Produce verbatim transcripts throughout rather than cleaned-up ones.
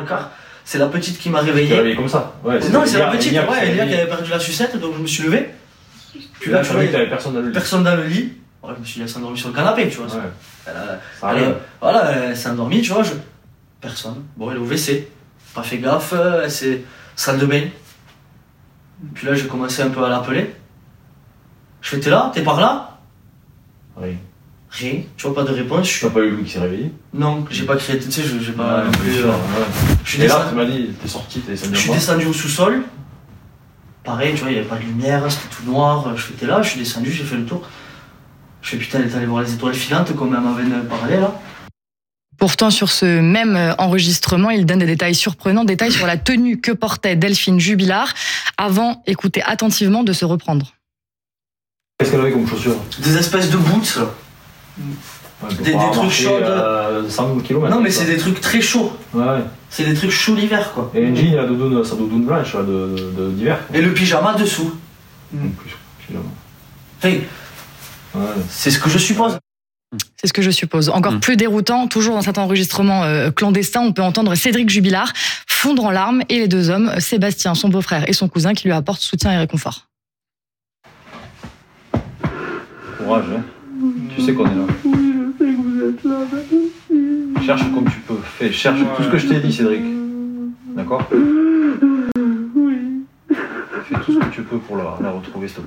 le car. C'est la petite qui m'a réveillé. Tu t'es réveillé comme ça? Ouais, c'est non, c'est la petite, ouais, Elia qui avait perdu la sucette, donc je me suis levé. Puis là, tu vois, t'avais personne dans le lit. Personne dans le lit. Ouais, je me suis laissé endormir sur le canapé, tu vois. Ouais. Elle a, ça arrive. Elle, voilà, elle s'est endormie, tu vois. Je... Personne. Bon, elle est au W C. Pas fait gaffe, elle s'est. Salle de bain. Puis là, j'ai commencé un peu à l'appeler. Je fais, t'es là? T'es par là? Rien. Rien. Tu vois, pas de réponse. Tu n'as pas eu Louis qui s'est réveillé? Non, j'ai pas créé. Tu sais, je j'ai pas. Ouais, plus, euh, ouais. Je suis Et descendu... là, tu m'as dit, t'es sorti, t'es descendu. Je suis descendu au sous-sol. Pareil, tu vois, il n'y avait pas de lumière, c'était tout noir. Je fais, t'es là, je suis descendu, j'ai fait le tour. Je fais, putain, elle est allée voir les étoiles filantes, comme elle m'avait parlé là. Pourtant, sur ce même enregistrement, il donne des détails surprenants, détails sur la tenue que portait Delphine Jubilard. Avant, écoutez attentivement de se reprendre. Qu'est-ce qu'elle avait comme chaussures? Des espèces de boots. Ouais, des, des trucs chauds. Euh, cent kilomètres. Non, mais c'est des trucs très chauds. Ouais. C'est des trucs chauds l'hiver, quoi. Et Angie, il a doudoune, sa doudoune blanche là, de, de, d'hiver. Et le pyjama dessous. Mmh. Pyjama. Enfin, ouais. C'est ce que je suppose. C'est ce que je suppose. Encore mmh. plus déroutant, toujours dans cet enregistrement euh, clandestin, on peut entendre Cédric Jubilard fondre en larmes et les deux hommes, Sébastien, son beau-frère et son cousin, qui lui apportent soutien et réconfort. Courage, hein. Tu sais qu'on est là. Oui, je sais que vous êtes là. Merci. Cherche comme tu peux. Fais, cherche ouais. tout ce que je t'ai dit, Cédric. D'accord? Oui. Fais tout ce que tu peux pour la, la retrouver, s'il te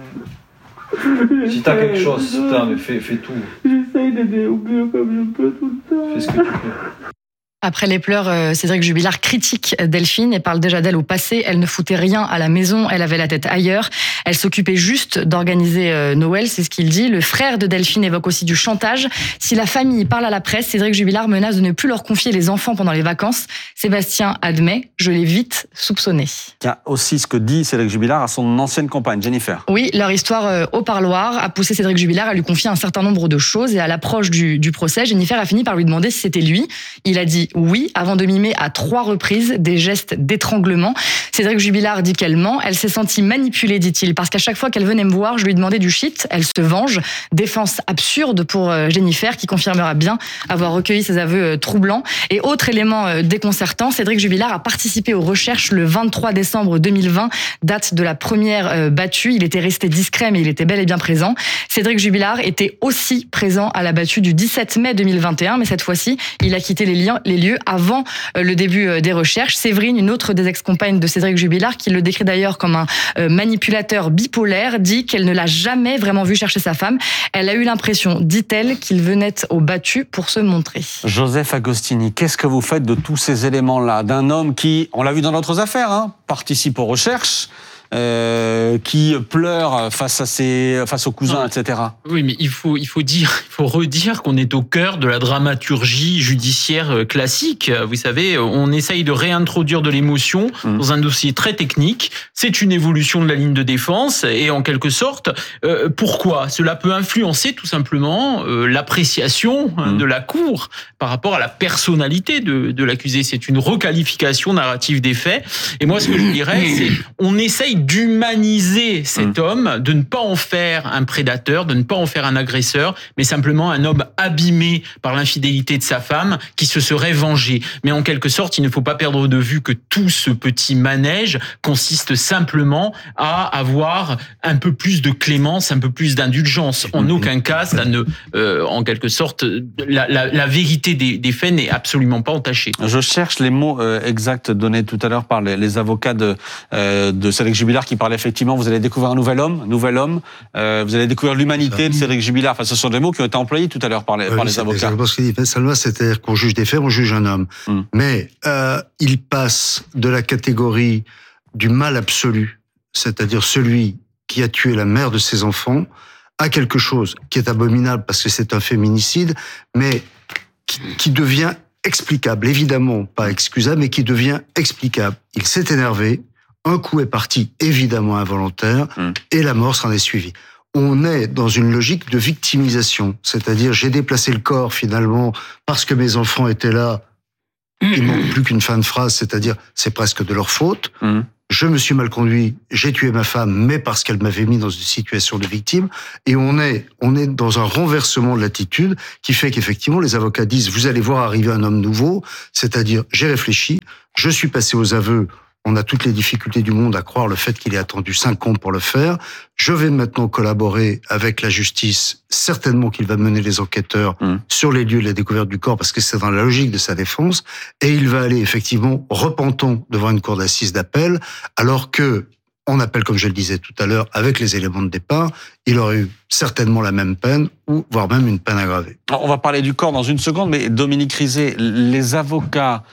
plaît. Si t'as quelque chose, putain, mais fais, fais tout. J'essaye d'aider au mieux comme je peux tout le temps. Fais ce que tu peux. Après les pleurs, Cédric Jubilard critique Delphine et parle déjà d'elle au passé. Elle ne foutait rien à la maison, elle avait la tête ailleurs. Elle s'occupait juste d'organiser Noël, c'est ce qu'il dit. Le frère de Delphine évoque aussi du chantage. Si la famille parle à la presse, Cédric Jubilard menace de ne plus leur confier les enfants pendant les vacances. Sébastien admet, je l'ai vite soupçonné. Il y a aussi ce que dit Cédric Jubilard à son ancienne compagne, Jennifer. Oui, leur histoire au parloir a poussé Cédric Jubilard à lui confier un certain nombre de choses. Et à l'approche du, du procès, Jennifer a fini par lui demander si c'était lui. Il a dit oui, avant de mimer à trois reprises des gestes d'étranglement. Cédric Jubilard dit qu'elle ment. Elle s'est sentie manipulée, dit-il, parce qu'à chaque fois qu'elle venait me voir, je lui demandais du shit. Elle se venge. Défense absurde pour Jennifer, qui confirmera bien avoir recueilli ses aveux troublants. Et autre élément déconcertant, Cédric Jubilard a participé aux recherches le vingt-trois décembre deux mille vingt, date de la première battue. Il était resté discret, mais il était bel et bien présent. Cédric Jubilard était aussi présent à la battue du dix-sept mai deux mille vingt et un, mais cette fois-ci, il a quitté les lieux avant avant le début des recherches. Séverine, une autre des ex-compagnes de Cédric Jubilard, qui le décrit d'ailleurs comme un manipulateur bipolaire, dit qu'elle ne l'a jamais vraiment vu chercher sa femme. Elle a eu l'impression, dit-elle, qu'il venait au battu pour se montrer. Joseph Agostini, qu'est-ce que vous faites de tous ces éléments-là? D'un homme qui, on l'a vu dans d'autres affaires, hein, participe aux recherches, Euh, qui pleure face à ses, face aux cousins, non, et cetera. Oui, mais il faut, il faut dire, il faut redire qu'on est au cœur de la dramaturgie judiciaire classique. Vous savez, on essaye de réintroduire de l'émotion mmh. dans un dossier très technique. C'est une évolution de la ligne de défense et en quelque sorte, euh, pourquoi? Cela peut influencer tout simplement euh, l'appréciation mmh. de la cour par rapport à la personnalité de, de l'accusé. C'est une requalification narrative des faits. Et moi, ce que je dirais, c'est on essaye d'humaniser cet mmh. homme, de ne pas en faire un prédateur, de ne pas en faire un agresseur, mais simplement un homme abîmé par l'infidélité de sa femme qui se serait vengé. Mais en quelque sorte, il ne faut pas perdre de vue que tout ce petit manège consiste simplement à avoir un peu plus de clémence, un peu plus d'indulgence. En aucun cas, ça ne, euh, en quelque sorte, la, la, la vérité des, des faits n'est absolument pas entachée. Je cherche les mots euh, exacts donnés tout à l'heure par les, les avocats de, euh, de Cédric Jubilard qui parlait effectivement, vous allez découvrir un nouvel homme, nouvel homme, euh, vous allez découvrir l'humanité de Cédric Jubilard. Enfin, ce sont des mots qui ont été employés tout à l'heure par les, oui, par les avocats. C'est ce qu'il dit. Salma, c'est-à-dire qu'on juge des faits, on juge un homme. Mm. Mais euh, il passe de la catégorie du mal absolu, c'est-à-dire celui qui a tué la mère de ses enfants, à quelque chose qui est abominable parce que c'est un féminicide, mais qui, qui devient explicable, évidemment pas excusable, mais qui devient explicable. Il s'est énervé, un coup est parti, évidemment involontaire, mmh. et la mort s'en est suivie. On est dans une logique de victimisation, c'est-à-dire j'ai déplacé le corps finalement parce que mes enfants étaient là, il manque plus qu'une fin de phrase, c'est-à-dire c'est presque de leur faute. Mmh. Je me suis mal conduit, j'ai tué ma femme, mais parce qu'elle m'avait mis dans une situation de victime. Et on est, on est dans un renversement de l'attitude qui fait qu'effectivement, les avocats disent, vous allez voir arriver un homme nouveau, c'est-à-dire, j'ai réfléchi, je suis passé aux aveux, on a toutes les difficultés du monde à croire le fait qu'il ait attendu cinq ans pour le faire. Je vais maintenant collaborer avec la justice, certainement qu'il va mener les enquêteurs mmh. sur les lieux de la découverte du corps, parce que c'est dans la logique de sa défense, et il va aller effectivement repentant devant une cour d'assises d'appel, alors que, en appel, comme je le disais tout à l'heure, avec les éléments de départ, il aurait eu certainement la même peine, ou voire même une peine aggravée. On va parler du corps dans une seconde, mais Dominique Rizet, les avocats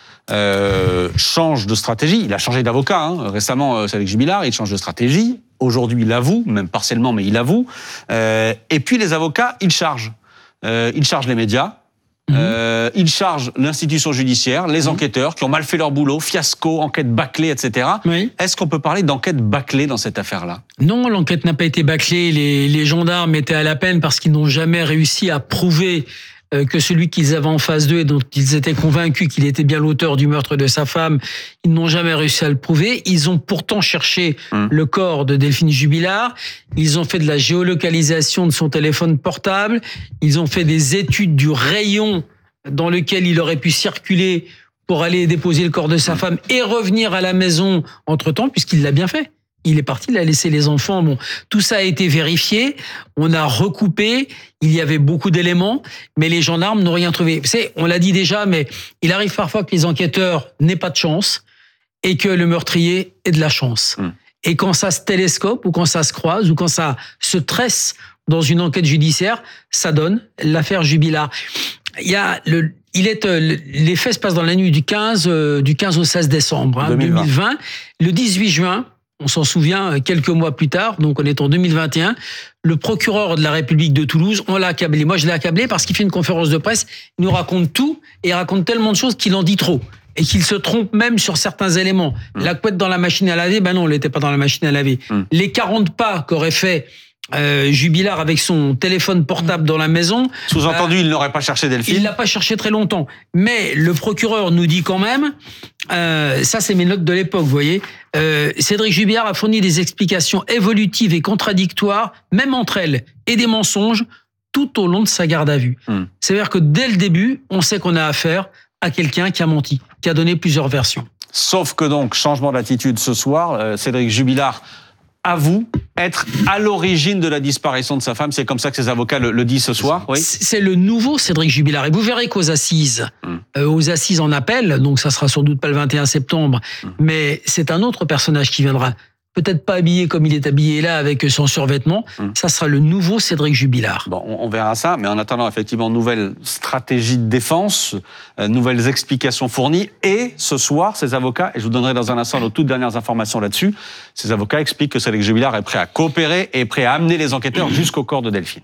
euh, changent de stratégie. Il a changé d'avocat hein. récemment, c'est avec Jubilard, il change de stratégie. Aujourd'hui, il avoue, même partiellement, mais il avoue. Euh, et puis les avocats, ils chargent. Euh, ils chargent les médias. Mmh. Euh, ils chargent l'institution judiciaire, les mmh. enquêteurs qui ont mal fait leur boulot, fiasco, enquête bâclée, et cetera. Oui. Est-ce qu'on peut parler d'enquête bâclée dans cette affaire-là ? Non, l'enquête n'a pas été bâclée. Les, les gendarmes étaient à la peine parce qu'ils n'ont jamais réussi à prouver euh, que celui qu'ils avaient en face d'eux et dont ils étaient convaincus qu'il était bien l'auteur du meurtre de sa femme, ils n'ont jamais réussi à le prouver. Ils ont pourtant cherché mmh. le corps de Delphine Jubilard. Ils ont fait de la géolocalisation de son téléphone portable. Ils ont fait des études du rayon dans lequel il aurait pu circuler pour aller déposer le corps de sa femme et revenir à la maison entre-temps, puisqu'il l'a bien fait. Il est parti, il a laissé les enfants. Bon, tout ça a été vérifié. On a recoupé. Il y avait beaucoup d'éléments, mais les gendarmes n'ont rien trouvé. C'est, on l'a dit déjà, mais il arrive parfois que les enquêteurs n'aient pas de chance et que le meurtrier ait de la chance. Mmh. Et quand ça se télescope ou quand ça se croise ou quand ça se tresse dans une enquête judiciaire, ça donne l'affaire Jubilard. Il y a le, il est, les faits se passent dans la nuit du quinze, du quinze au seize décembre hein, deux mille vingt. deux mille vingt. Le dix-huit juin, on s'en souvient, quelques mois plus tard, donc on est en deux mille vingt et un, le procureur de la République de Toulouse, on l'a accablé. Moi, je l'ai accablé parce qu'il fait une conférence de presse, il nous raconte tout et il raconte tellement de choses qu'il en dit trop. Et qu'il se trompe même sur certains éléments. Mmh. La couette dans la machine à laver, ben non, elle n'était pas dans la machine à laver. Mmh. Les quarante pas qu'aurait fait euh, Jubilard avec son téléphone portable dans la maison... Sous-entendu, euh, il n'aurait pas cherché Delphine. Il l'a pas cherché très longtemps. Mais le procureur nous dit quand même, euh, ça c'est mes notes de l'époque, vous voyez, euh, Cédric Jubilard a fourni des explications évolutives et contradictoires, même entre elles, et des mensonges, tout au long de sa garde à vue. Mmh. C'est-à-dire que dès le début, on sait qu'on a affaire à quelqu'un qui a menti, qui a donné plusieurs versions. Sauf que donc, changement d'attitude ce soir, euh, Cédric Jubilard avoue être à l'origine de la disparition de sa femme. C'est comme ça que ses avocats le, le disent ce soir. Oui. C'est le nouveau Cédric Jubilard. Et vous verrez qu'aux assises, hum. euh, aux assises en appel, donc ça sera sans doute pas le vingt et un septembre, hum. mais c'est un autre personnage qui viendra. Peut-être pas habillé comme il est habillé là avec son survêtement, mmh. ça sera le nouveau Cédric Jubilard. Bon, on verra ça, mais en attendant effectivement nouvelle stratégie de défense, euh, nouvelles explications fournies, et ce soir, ces avocats, et je vous donnerai dans un instant nos toutes dernières informations là-dessus, ces avocats expliquent que Cédric Jubilard est prêt à coopérer et prêt à amener les enquêteurs mmh. jusqu'au corps de Delphine.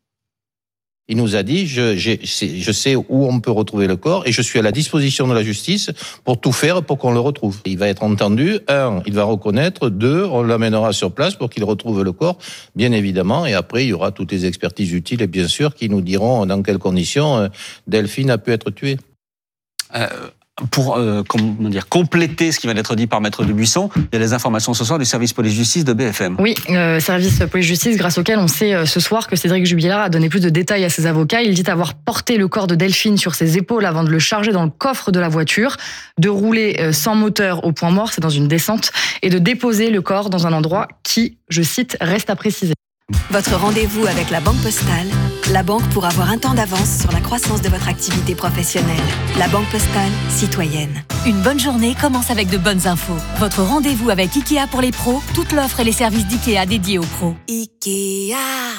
Il nous a dit, je, je sais où on peut retrouver le corps et je suis à la disposition de la justice pour tout faire pour qu'on le retrouve. Il va être entendu, un, il va reconnaître, deux, on l'amènera sur place pour qu'il retrouve le corps, bien évidemment, et après il y aura toutes les expertises utiles et bien sûr qui nous diront dans quelles conditions Delphine a pu être tuée. Euh... Pour euh, comment dire, compléter ce qui vient d'être dit par Maître Dubuisson, il y a des informations ce soir du service police-justice de B F M. Oui, euh, service police-justice grâce auquel on sait euh, ce soir que Cédric Jubilard a donné plus de détails à ses avocats. Il dit avoir porté le corps de Delphine sur ses épaules avant de le charger dans le coffre de la voiture, de rouler euh, sans moteur au point mort, c'est dans une descente, et de déposer le corps dans un endroit qui, je cite, reste à préciser. Votre rendez-vous avec la Banque Postale, la banque pour avoir un temps d'avance sur la croissance de votre activité professionnelle. La Banque Postale, citoyenne. Une bonne journée commence avec de bonnes infos. Votre rendez-vous avec Ikea pour les pros, toute l'offre et les services d'Ikea dédiés aux pros. Ikea.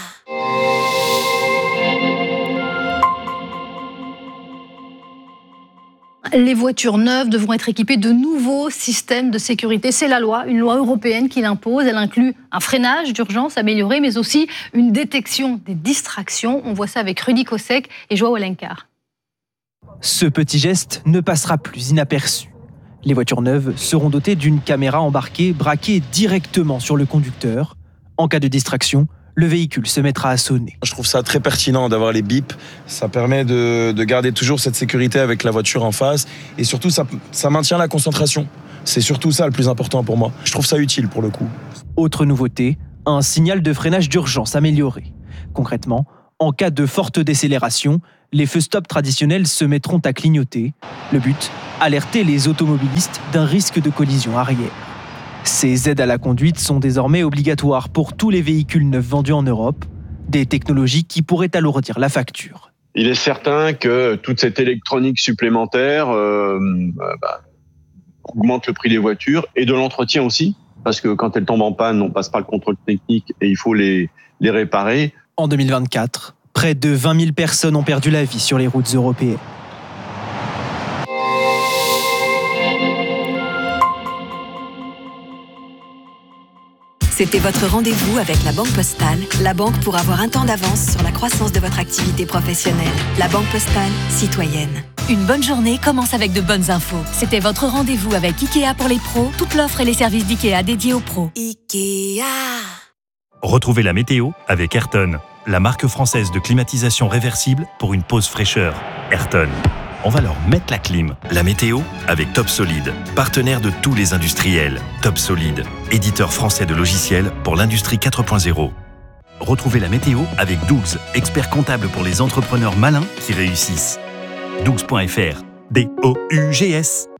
Les voitures neuves devront être équipées de nouveaux systèmes de sécurité. C'est la loi, une loi européenne qui l'impose. Elle inclut un freinage d'urgence amélioré, mais aussi une détection des distractions. On voit ça avec Rudy Kosek et Joao Alencar. Ce petit geste ne passera plus inaperçu. Les voitures neuves seront dotées d'une caméra embarquée braquée directement sur le conducteur. En cas de distraction, le véhicule se mettra à sonner. Je trouve ça très pertinent d'avoir les bips. Ça permet de, de garder toujours cette sécurité avec la voiture en face. Et surtout, ça, ça maintient la concentration. C'est surtout ça le plus important pour moi. Je trouve ça utile pour le coup. Autre nouveauté, un signal de freinage d'urgence amélioré. Concrètement, en cas de forte décélération, les feux stop traditionnels se mettront à clignoter. Le but, alerter les automobilistes d'un risque de collision arrière. Ces aides à la conduite sont désormais obligatoires pour tous les véhicules neufs vendus en Europe, des technologies qui pourraient alourdir la facture. Il est certain que toute cette électronique supplémentaire euh, bah, augmente le prix des voitures et de l'entretien aussi, parce que quand elles tombent en panne, on passe par le contrôle technique et il faut les, les réparer. En deux mille vingt-quatre, près de vingt mille personnes ont perdu la vie sur les routes européennes. C'était votre rendez-vous avec la Banque Postale, la banque pour avoir un temps d'avance sur la croissance de votre activité professionnelle. La Banque Postale, citoyenne. Une bonne journée commence avec de bonnes infos. C'était votre rendez-vous avec Ikea pour les pros, toute l'offre et les services d'Ikea dédiés aux pros. Ikea. Retrouvez la météo avec Ayrton, la marque française de climatisation réversible pour une pause fraîcheur. Ayrton. On va leur mettre la clim. La météo avec Top Solid, partenaire de tous les industriels. Top Solid, éditeur français de logiciels pour l'industrie quatre point zéro. Retrouvez la météo avec Dougs, expert comptable pour les entrepreneurs malins qui réussissent. dougs point f r, D O U G S.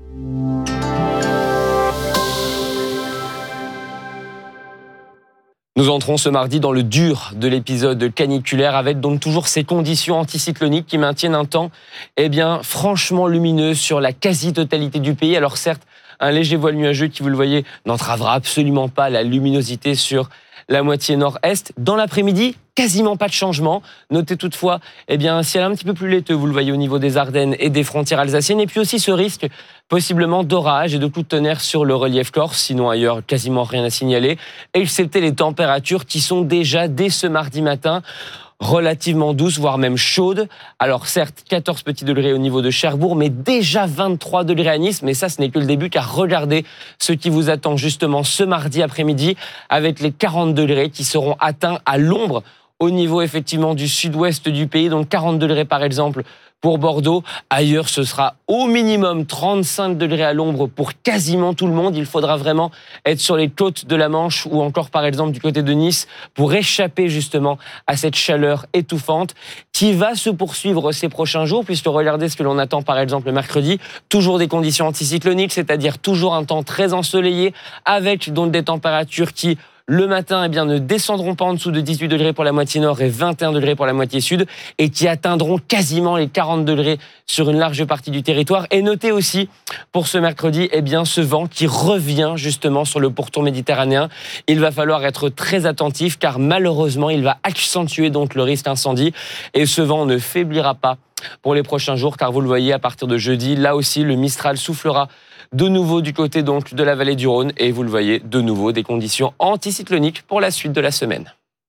Nous entrons ce mardi dans le dur de l'épisode caniculaire avec donc toujours ces conditions anticycloniques qui maintiennent un temps eh bien, franchement lumineux sur la quasi-totalité du pays. Alors certes, un léger voile nuageux qui, vous le voyez, n'entravera absolument pas la luminosité sur la moitié nord-est. Dans l'après-midi, quasiment pas de changement. Notez toutefois eh bien, un ciel un petit peu plus laiteux, vous le voyez, au niveau des Ardennes et des frontières alsaciennes. Et puis aussi ce risque possiblement d'orage et de coups de tonnerre sur le relief corse. Sinon ailleurs, quasiment rien à signaler. Et excepté les températures qui sont déjà, dès ce mardi matin, relativement douces, voire même chaudes. Alors certes, quatorze petits degrés au niveau de Cherbourg, mais déjà vingt-trois degrés à Nice. Mais ça, ce n'est que le début, car regardez ce qui vous attend justement ce mardi après-midi, avec les quarante degrés qui seront atteints à l'ombre au niveau effectivement du sud-ouest du pays. Donc quarante degrés par exemple pour Bordeaux. Ailleurs, ce sera au minimum trente-cinq degrés à l'ombre pour quasiment tout le monde. Il faudra vraiment être sur les côtes de la Manche ou encore par exemple du côté de Nice pour échapper justement à cette chaleur étouffante qui va se poursuivre ces prochains jours, puisque regardez ce que l'on attend par exemple le mercredi. Toujours des conditions anticycloniques, c'est-à-dire toujours un temps très ensoleillé avec donc des températures qui le matin, eh bien, ne descendront pas en dessous de dix-huit degrés pour la moitié nord et vingt et un degrés pour la moitié sud, et qui atteindront quasiment les quarante degrés sur une large partie du territoire. Et notez aussi, pour ce mercredi, eh bien, ce vent qui revient justement sur le pourtour méditerranéen. Il va falloir être très attentif, car malheureusement, il va accentuer donc le risque incendie. Et ce vent ne faiblira pas pour les prochains jours, car vous le voyez, à partir de jeudi, là aussi, le Mistral soufflera de nouveau du côté donc de la vallée du Rhône, et vous le voyez, de nouveau des conditions anticycloniques pour la suite de la semaine.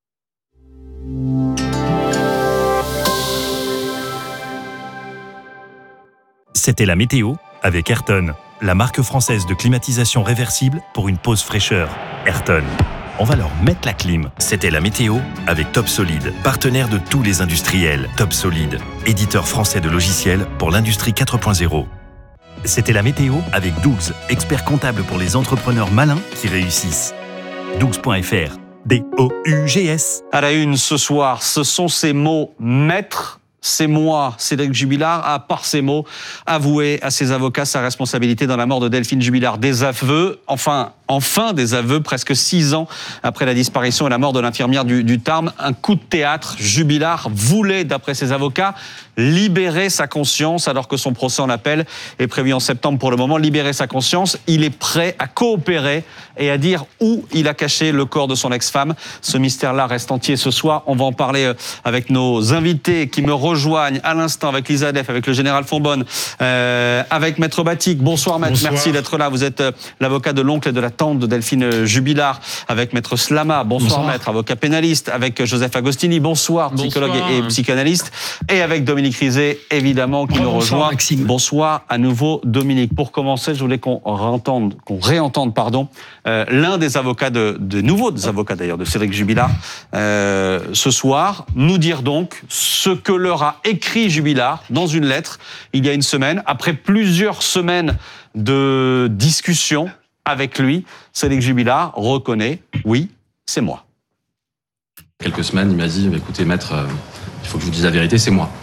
C'était la météo avec Ayrton, la marque française de climatisation réversible pour une pause fraîcheur. Ayrton. On va leur mettre la clim. C'était la météo avec Top Solid, partenaire de tous les industriels. Top Solid, éditeur français de logiciels pour l'industrie quatre point zéro. C'était la météo avec Dougs, expert comptable pour les entrepreneurs malins qui réussissent. dougs point f r, D O U G S. À la une ce soir, ce sont ces mots maîtres. C'est moi, Cédric Jubilard, a par ces mots avoué à ses avocats sa responsabilité dans la mort de Delphine Jubilard. Des aveux, enfin, enfin des aveux, presque six ans après la disparition et la mort de l'infirmière du, du Tarn. Un coup de théâtre. Jubilard voulait, d'après ses avocats, libérer sa conscience alors que son procès en appel est prévu en septembre pour le moment. Libérer sa conscience, il est prêt à coopérer et à dire où il a caché le corps de son ex-femme. Ce mystère-là reste entier ce soir. On va en parler avec nos invités qui me rejoignent à l'instant, avec Lisa Def, avec le général Fonbonne, euh, avec Maître Batik. Bonsoir Maître, Bonsoir. Merci d'être là. Vous êtes euh, l'avocat de l'oncle et de la tante de Delphine Jubilard, avec Maître Slama. Bonsoir, bonsoir. Maître, avocat pénaliste, avec Joseph Agostini. Bonsoir, psychologue bonsoir. et psychanalyste. Et avec Dominique Rizet, évidemment, qui bonsoir, nous rejoint. Maxime. Bonsoir à nouveau, Dominique. Pour commencer, je voulais qu'on réentende, qu'on réentende, pardon, euh, l'un des avocats de, de nouveaux des avocats d'ailleurs, de Cédric Jubilard, euh, ce soir, nous dire donc ce que leur a écrit Jubilard dans une lettre il y a une semaine, après plusieurs semaines de discussion avec lui. Cédric Jubilard reconnaît, oui, c'est moi. Quelques semaines, il m'a dit, écoutez maître, euh, il faut que je vous dise la vérité, c'est moi.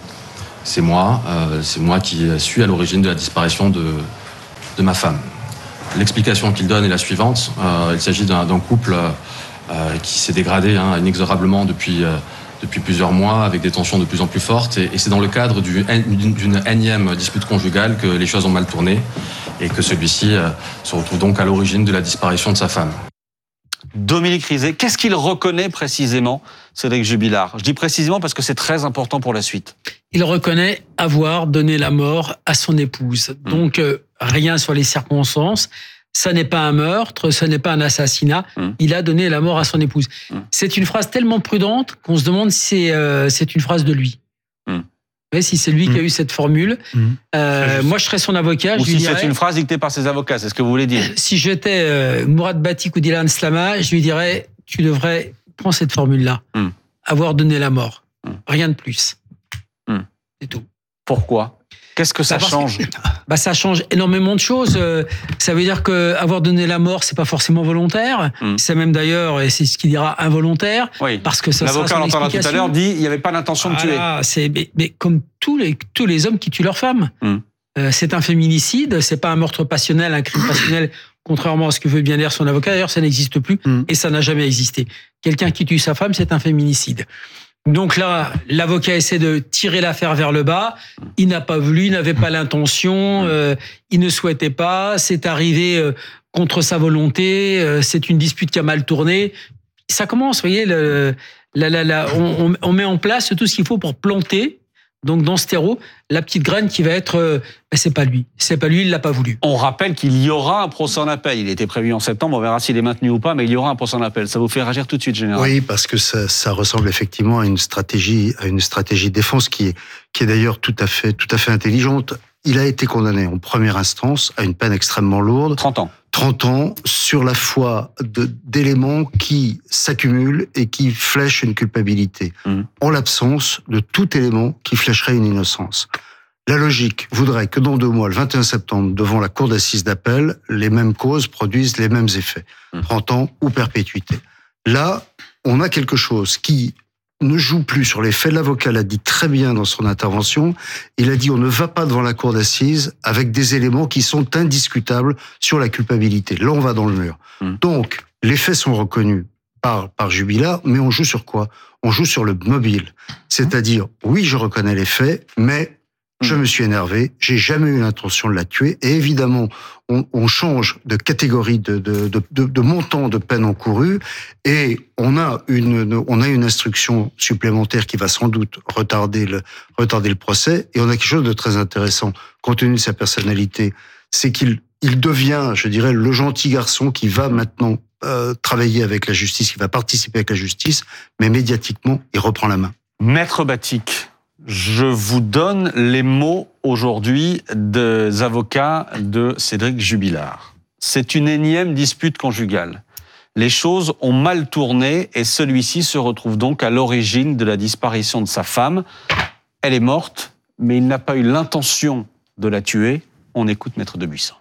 C'est moi, euh, c'est moi qui suis à l'origine de la disparition de, de ma femme. L'explication qu'il donne est la suivante. Euh, il s'agit d'un, d'un couple euh, qui s'est dégradé hein, inexorablement depuis... Euh, depuis plusieurs mois, avec des tensions de plus en plus fortes. Et, et c'est dans le cadre du, d'une, d'une énième dispute conjugale que les choses ont mal tourné et que celui-ci euh, se retrouve donc à l'origine de la disparition de sa femme. Dominique Rizet, qu'est-ce qu'il reconnaît précisément, Cédric Jubilard ? Je dis précisément parce que c'est très important pour la suite. Il reconnaît avoir donné la mort à son épouse. Mmh. Donc, euh, rien sur les circonstances. Ça n'est pas un meurtre, ce n'est pas un assassinat. Mmh. Il a donné la mort à son épouse. Mmh. C'est une phrase tellement prudente qu'on se demande si c'est, euh, c'est une phrase de lui. Mmh. Vous voyez, si c'est lui mmh. qui a eu cette formule. Mmh. Euh, moi, je serais son avocat. Ou je si lui dirais, c'est une phrase dictée par ses avocats, c'est ce que vous voulez dire. Si j'étais euh, Mourad Batik ou Dylan Slama, je lui dirais, tu devrais prendre cette formule-là. Mmh. Avoir donné la mort. Mmh. Rien de plus. Mmh. C'est tout. Pourquoi ? Qu'est-ce que ça bah change ? que, bah ça change énormément de choses. Euh, ça veut dire que avoir donné la mort, c'est pas forcément volontaire. Mm. C'est même d'ailleurs, et c'est ce qu'il dira, involontaire. Oui. Parce que ça l'avocat, on l'entendra tout à l'heure, dit il n'y avait pas l'intention voilà, de tuer. C'est, mais, mais comme tous les tous les hommes qui tuent leur femme, mm. euh, c'est un féminicide. C'est pas un meurtre passionnel, un crime passionnel. Contrairement à ce que veut bien dire son avocat, d'ailleurs, ça n'existe plus mm. et ça n'a jamais existé. Quelqu'un qui tue sa femme, c'est un féminicide. Donc là, l'avocat essaie de tirer l'affaire vers le bas. Il n'a pas voulu, il n'avait pas l'intention, euh, il ne souhaitait pas. C'est arrivé euh, contre sa volonté. Euh, c'est une dispute qui a mal tourné. Ça commence, vous voyez, le, la, la, la, on, on met en place tout ce qu'il faut pour planter. Donc dans ce terreau, la petite graine qui va être, euh, ben c'est pas lui, c'est pas lui, il l'a pas voulu. On rappelle qu'il y aura un procès en appel. Il était prévu en septembre, on verra s'il est maintenu ou pas, mais il y aura un procès en appel. Ça vous fait réagir tout de suite, général ? Oui, parce que ça, ça ressemble effectivement à une stratégie, à une stratégie de défense qui est, qui est d'ailleurs tout à fait, tout à fait intelligente. Il a été condamné en première instance à une peine extrêmement lourde. trente ans. trente ans sur la foi de, d'éléments qui s'accumulent et qui flèchent une culpabilité, mmh. en l'absence de tout élément qui flècherait une innocence. La logique voudrait que dans deux mois, le vingt et un septembre, devant la cour d'assises d'appel, les mêmes causes produisent les mêmes effets. Mmh. trente ans ou perpétuité. Là, on a quelque chose qui ne joue plus sur les faits. L'avocat l'a dit très bien dans son intervention. Il a dit on ne va pas devant la cour d'assises avec des éléments qui sont indiscutables sur la culpabilité. Là, on va dans le mur. Mmh. Donc, les faits sont reconnus par, par Jubilard, mais on joue sur quoi ? On joue sur le mobile. C'est-à-dire, oui, je reconnais les faits, mais je me suis énervé, j'ai jamais eu l'intention de la tuer, et évidemment, on, on change de catégorie de, de, de, de, de montant de peine encourue, et on a une, on a une instruction supplémentaire qui va sans doute retarder le, retarder le procès, et on a quelque chose de très intéressant, compte tenu de sa personnalité, c'est qu'il, il devient, je dirais, le gentil garçon qui va maintenant euh, travailler avec la justice, qui va participer avec la justice, mais médiatiquement, il reprend la main. Maître Batik, je vous donne les mots aujourd'hui des avocats de Cédric Jubilard. C'est une énième dispute conjugale. Les choses ont mal tourné et celui-ci se retrouve donc à l'origine de la disparition de sa femme. Elle est morte, mais il n'a pas eu l'intention de la tuer. On écoute Maître Debuisson.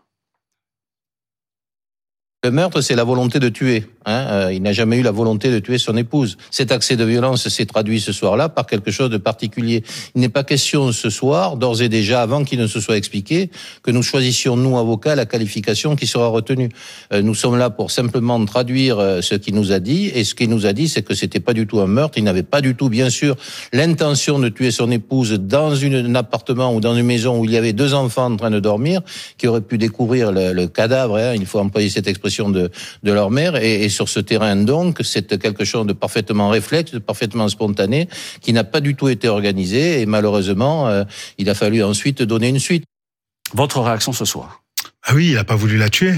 Le meurtre, c'est la volonté de tuer. Hein euh, il n'a jamais eu la volonté de tuer son épouse. Cet accès de violence s'est traduit ce soir-là par quelque chose de particulier. Il n'est pas question ce soir, d'ores et déjà, avant qu'il ne se soit expliqué, que nous choisissions, nous, avocats, la qualification qui sera retenue. Euh, nous sommes là pour simplement traduire euh, ce qu'il nous a dit, et ce qu'il nous a dit, c'est que c'était pas du tout un meurtre. Il n'avait pas du tout, bien sûr, l'intention de tuer son épouse dans une, un appartement ou dans une maison où il y avait deux enfants en train de dormir, qui auraient pu découvrir le, le cadavre, hein, il faut employer cette expression de, de leur mère, et, et sur ce terrain, donc, c'est quelque chose de parfaitement réflexe, de parfaitement spontané, qui n'a pas du tout été organisé, et malheureusement, euh, il a fallu ensuite donner une suite. Votre réaction ce soir ? Ah oui, il n'a pas voulu la tuer.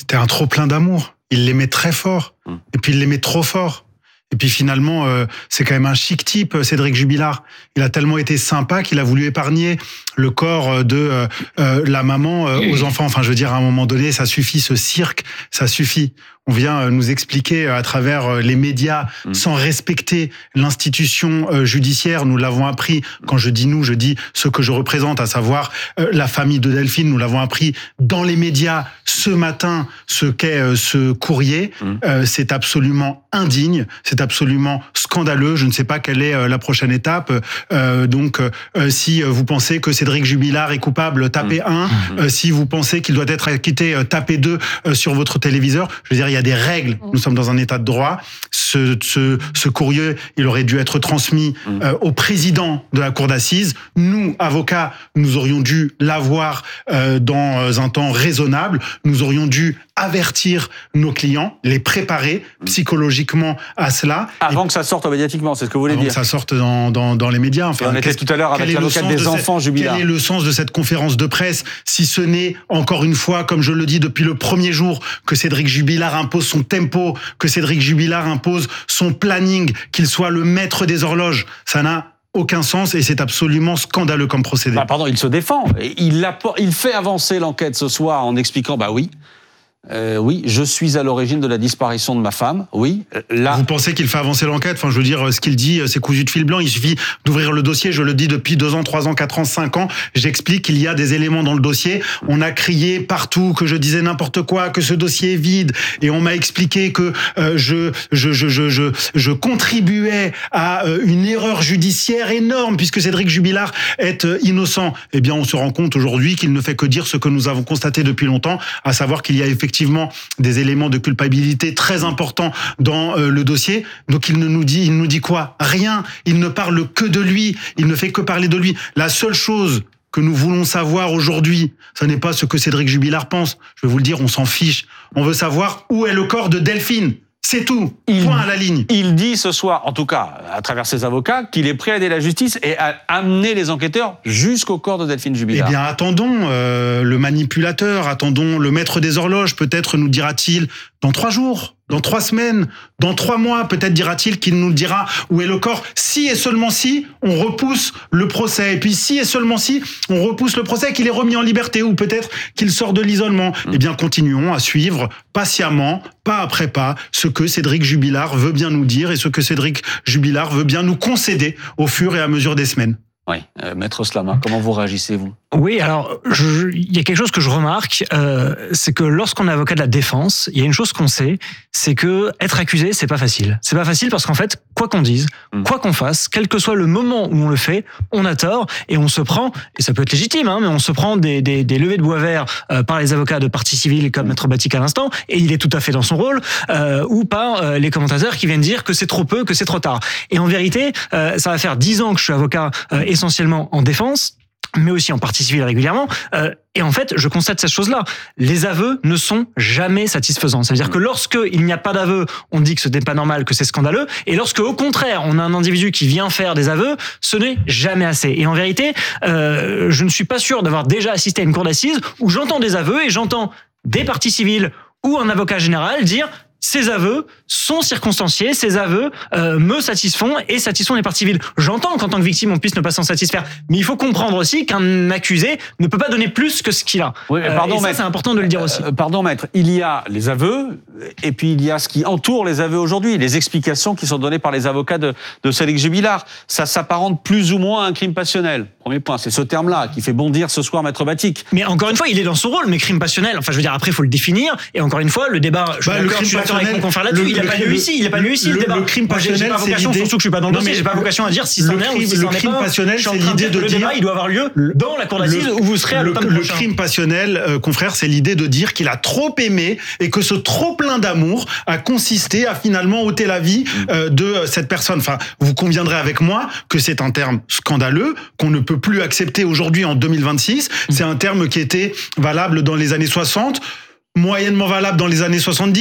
C'était un trop plein d'amour. Il l'aimait très fort. Mmh. Et puis il l'aimait trop fort. Et puis finalement, euh, c'est quand même un chic type, Cédric Jubilard. Il a tellement été sympa qu'il a voulu épargner le corps de euh, euh, la maman euh, aux enfants. Enfin, je veux dire, à un moment donné, ça suffit, ce cirque, ça suffit. On vient nous expliquer à travers les médias, mmh. sans respecter l'institution judiciaire. Nous l'avons appris, quand je dis nous, je dis ce que je représente, à savoir la famille de Delphine. Nous l'avons appris dans les médias ce matin, ce qu'est ce courrier. Mmh. C'est absolument indigne, c'est absolument scandaleux. Je ne sais pas quelle est la prochaine étape. Donc, si vous pensez que Cédric Jubilard est coupable, tapez un. Mmh. Si vous pensez qu'il doit être acquitté, tapez deux sur votre téléviseur. Je veux dire, il y a des règles. Nous sommes dans un état de droit. Ce, ce, ce courrier, il aurait dû être transmis euh, au président de la cour d'assises. Nous, avocats, nous aurions dû l'avoir euh, dans un temps raisonnable. Nous aurions dû avertir nos clients, les préparer psychologiquement à cela. Avant Et que ça sorte médiatiquement, c'est ce que vous voulez avant dire. que ça sorte dans, dans, dans les médias. Enfin, on était tout à l'heure avec l'avocat des enfants Jubilard. Quel est le sens de cette conférence de presse si ce n'est, encore une fois, comme je le dis depuis le premier jour, que Cédric Jubilard impose son tempo, que Cédric Jubilard impose son planning, qu'il soit le maître des horloges. Ça n'a aucun sens et c'est absolument scandaleux comme procédé. Bah, pardon, il se défend. Il, il fait avancer l'enquête ce soir en expliquant, bah oui, Euh, oui, je suis à l'origine de la disparition de ma femme. Oui, là. Vous pensez qu'il fait avancer l'enquête? Enfin, je veux dire, ce qu'il dit, c'est cousu de fil blanc. Il suffit d'ouvrir le dossier. Je le dis depuis deux ans, trois ans, quatre ans, cinq ans. J'explique qu'il y a des éléments dans le dossier. On a crié partout que je disais n'importe quoi, que ce dossier est vide. Et on m'a expliqué que euh, je, je, je, je, je, je contribuais à euh, une erreur judiciaire énorme puisque Cédric Jubilard est euh, innocent. Eh bien, on se rend compte aujourd'hui qu'il ne fait que dire ce que nous avons constaté depuis longtemps, à savoir qu'il y a effectivement effectivement des éléments de culpabilité très importants dans euh, le dossier. Donc il ne nous dit, il nous dit quoi? Rien. Il ne parle que de lui. Il ne fait que parler de lui. La seule chose que nous voulons savoir aujourd'hui, ce n'est pas ce que Cédric Jubilard pense. Je vais vous le dire, on s'en fiche. On veut savoir où est le corps de Delphine. C'est tout. Il, Point à la ligne. Il dit ce soir, en tout cas, à travers ses avocats, qu'il est prêt à aider la justice et à amener les enquêteurs jusqu'au corps de Delphine Jubilard. Eh bien, attendons euh, le manipulateur, attendons le maître des horloges. Peut-être nous dira-t-il dans trois jours, dans trois semaines, dans trois mois, peut-être dira-t-il qu'il nous dira où est le corps. Si et seulement si on repousse le procès. Et puis si et seulement si on repousse le procès, qu'il est remis en liberté ou peut-être qu'il sort de l'isolement. Mmh. Eh bien, continuons à suivre patiemment, pas après pas, ce que Cédric Jubilard veut bien nous dire et ce que Cédric Jubilard veut bien nous concéder au fur et à mesure des semaines. Oui, euh, Maître Slama, comment vous réagissez-vous? Oui, alors il y a quelque chose que je remarque, euh, c'est que lorsqu'on est avocat de la défense, il y a une chose qu'on sait, c'est que être accusé, c'est pas facile. C'est pas facile parce qu'en fait, quoi qu'on dise, mmh. quoi qu'on fasse, quel que soit le moment où on le fait, on a tort et on se prend, et ça peut être légitime, hein, mais on se prend des, des, des levées de bois vert euh, par les avocats de partie civile comme Maître Batik à l'instant, et il est tout à fait dans son rôle, euh, ou par euh, les commentateurs qui viennent dire que c'est trop peu, que c'est trop tard. Et en vérité, euh, ça va faire dix ans que je suis avocat euh, essentiellement en défense, mais aussi en partie civile régulièrement. Euh, et en fait, je constate cette chose-là. Les aveux ne sont jamais satisfaisants. Ça veut dire que lorsque il n'y a pas d'aveu, on dit que ce n'est pas normal, que c'est scandaleux. Et lorsque, au contraire, on a un individu qui vient faire des aveux, ce n'est jamais assez. Et en vérité, euh, je ne suis pas sûr d'avoir déjà assisté à une cour d'assises où j'entends des aveux et j'entends des parties civiles ou un avocat général dire ces aveux sont circonstanciés, ces aveux euh, me satisfont et satisfont les parties civiles. J'entends qu'en tant que victime, on puisse ne pas s'en satisfaire, mais il faut comprendre aussi qu'un accusé ne peut pas donner plus que ce qu'il a. Oui, pardon, euh, et ça, maître, c'est important de le dire aussi. Euh, pardon, maître, il y a les aveux, et puis il y a ce qui entoure les aveux aujourd'hui, les explications qui sont données par les avocats de, de Cédric Jubilard. Ça s'apparente plus ou moins à un crime passionnel. Premier point, c'est ce terme-là qui fait bondir ce soir Maître Batik. Mais encore une fois, il est dans son rôle, mais crime passionnel, enfin je veux dire, après il faut le définir, et encore une fois, le débat, je suis bah, d'accord, je suis d'accord avec mon confrère là-dessus, il n'a pas lieu ici, il n'a pas lieu ici le, le débat. Le crime passionnel, j'ai pas vocation, surtout que je suis pas dans le dossier, j'ai pas vocation à dire si c'en est ou si c'en est pas. Le crime passionnel, c'est l'idée de dire... Le débat, il doit avoir lieu dans la cour d'assises où vous serez à l'automne prochain. Le crime passionnel, euh, confrère, c'est l'idée de dire qu'il a trop aimé et que ce trop plein d'amour a consisté à finalement ôter la vie euh, de cette personne. Enfin, vous conviendrez avec moi que c'est un terme scandaleux qu'on ne peut plus accepter aujourd'hui en deux mille vingt-six. C'est un terme qui était valable dans les années soixante, moyennement valable dans les années soixante-dix,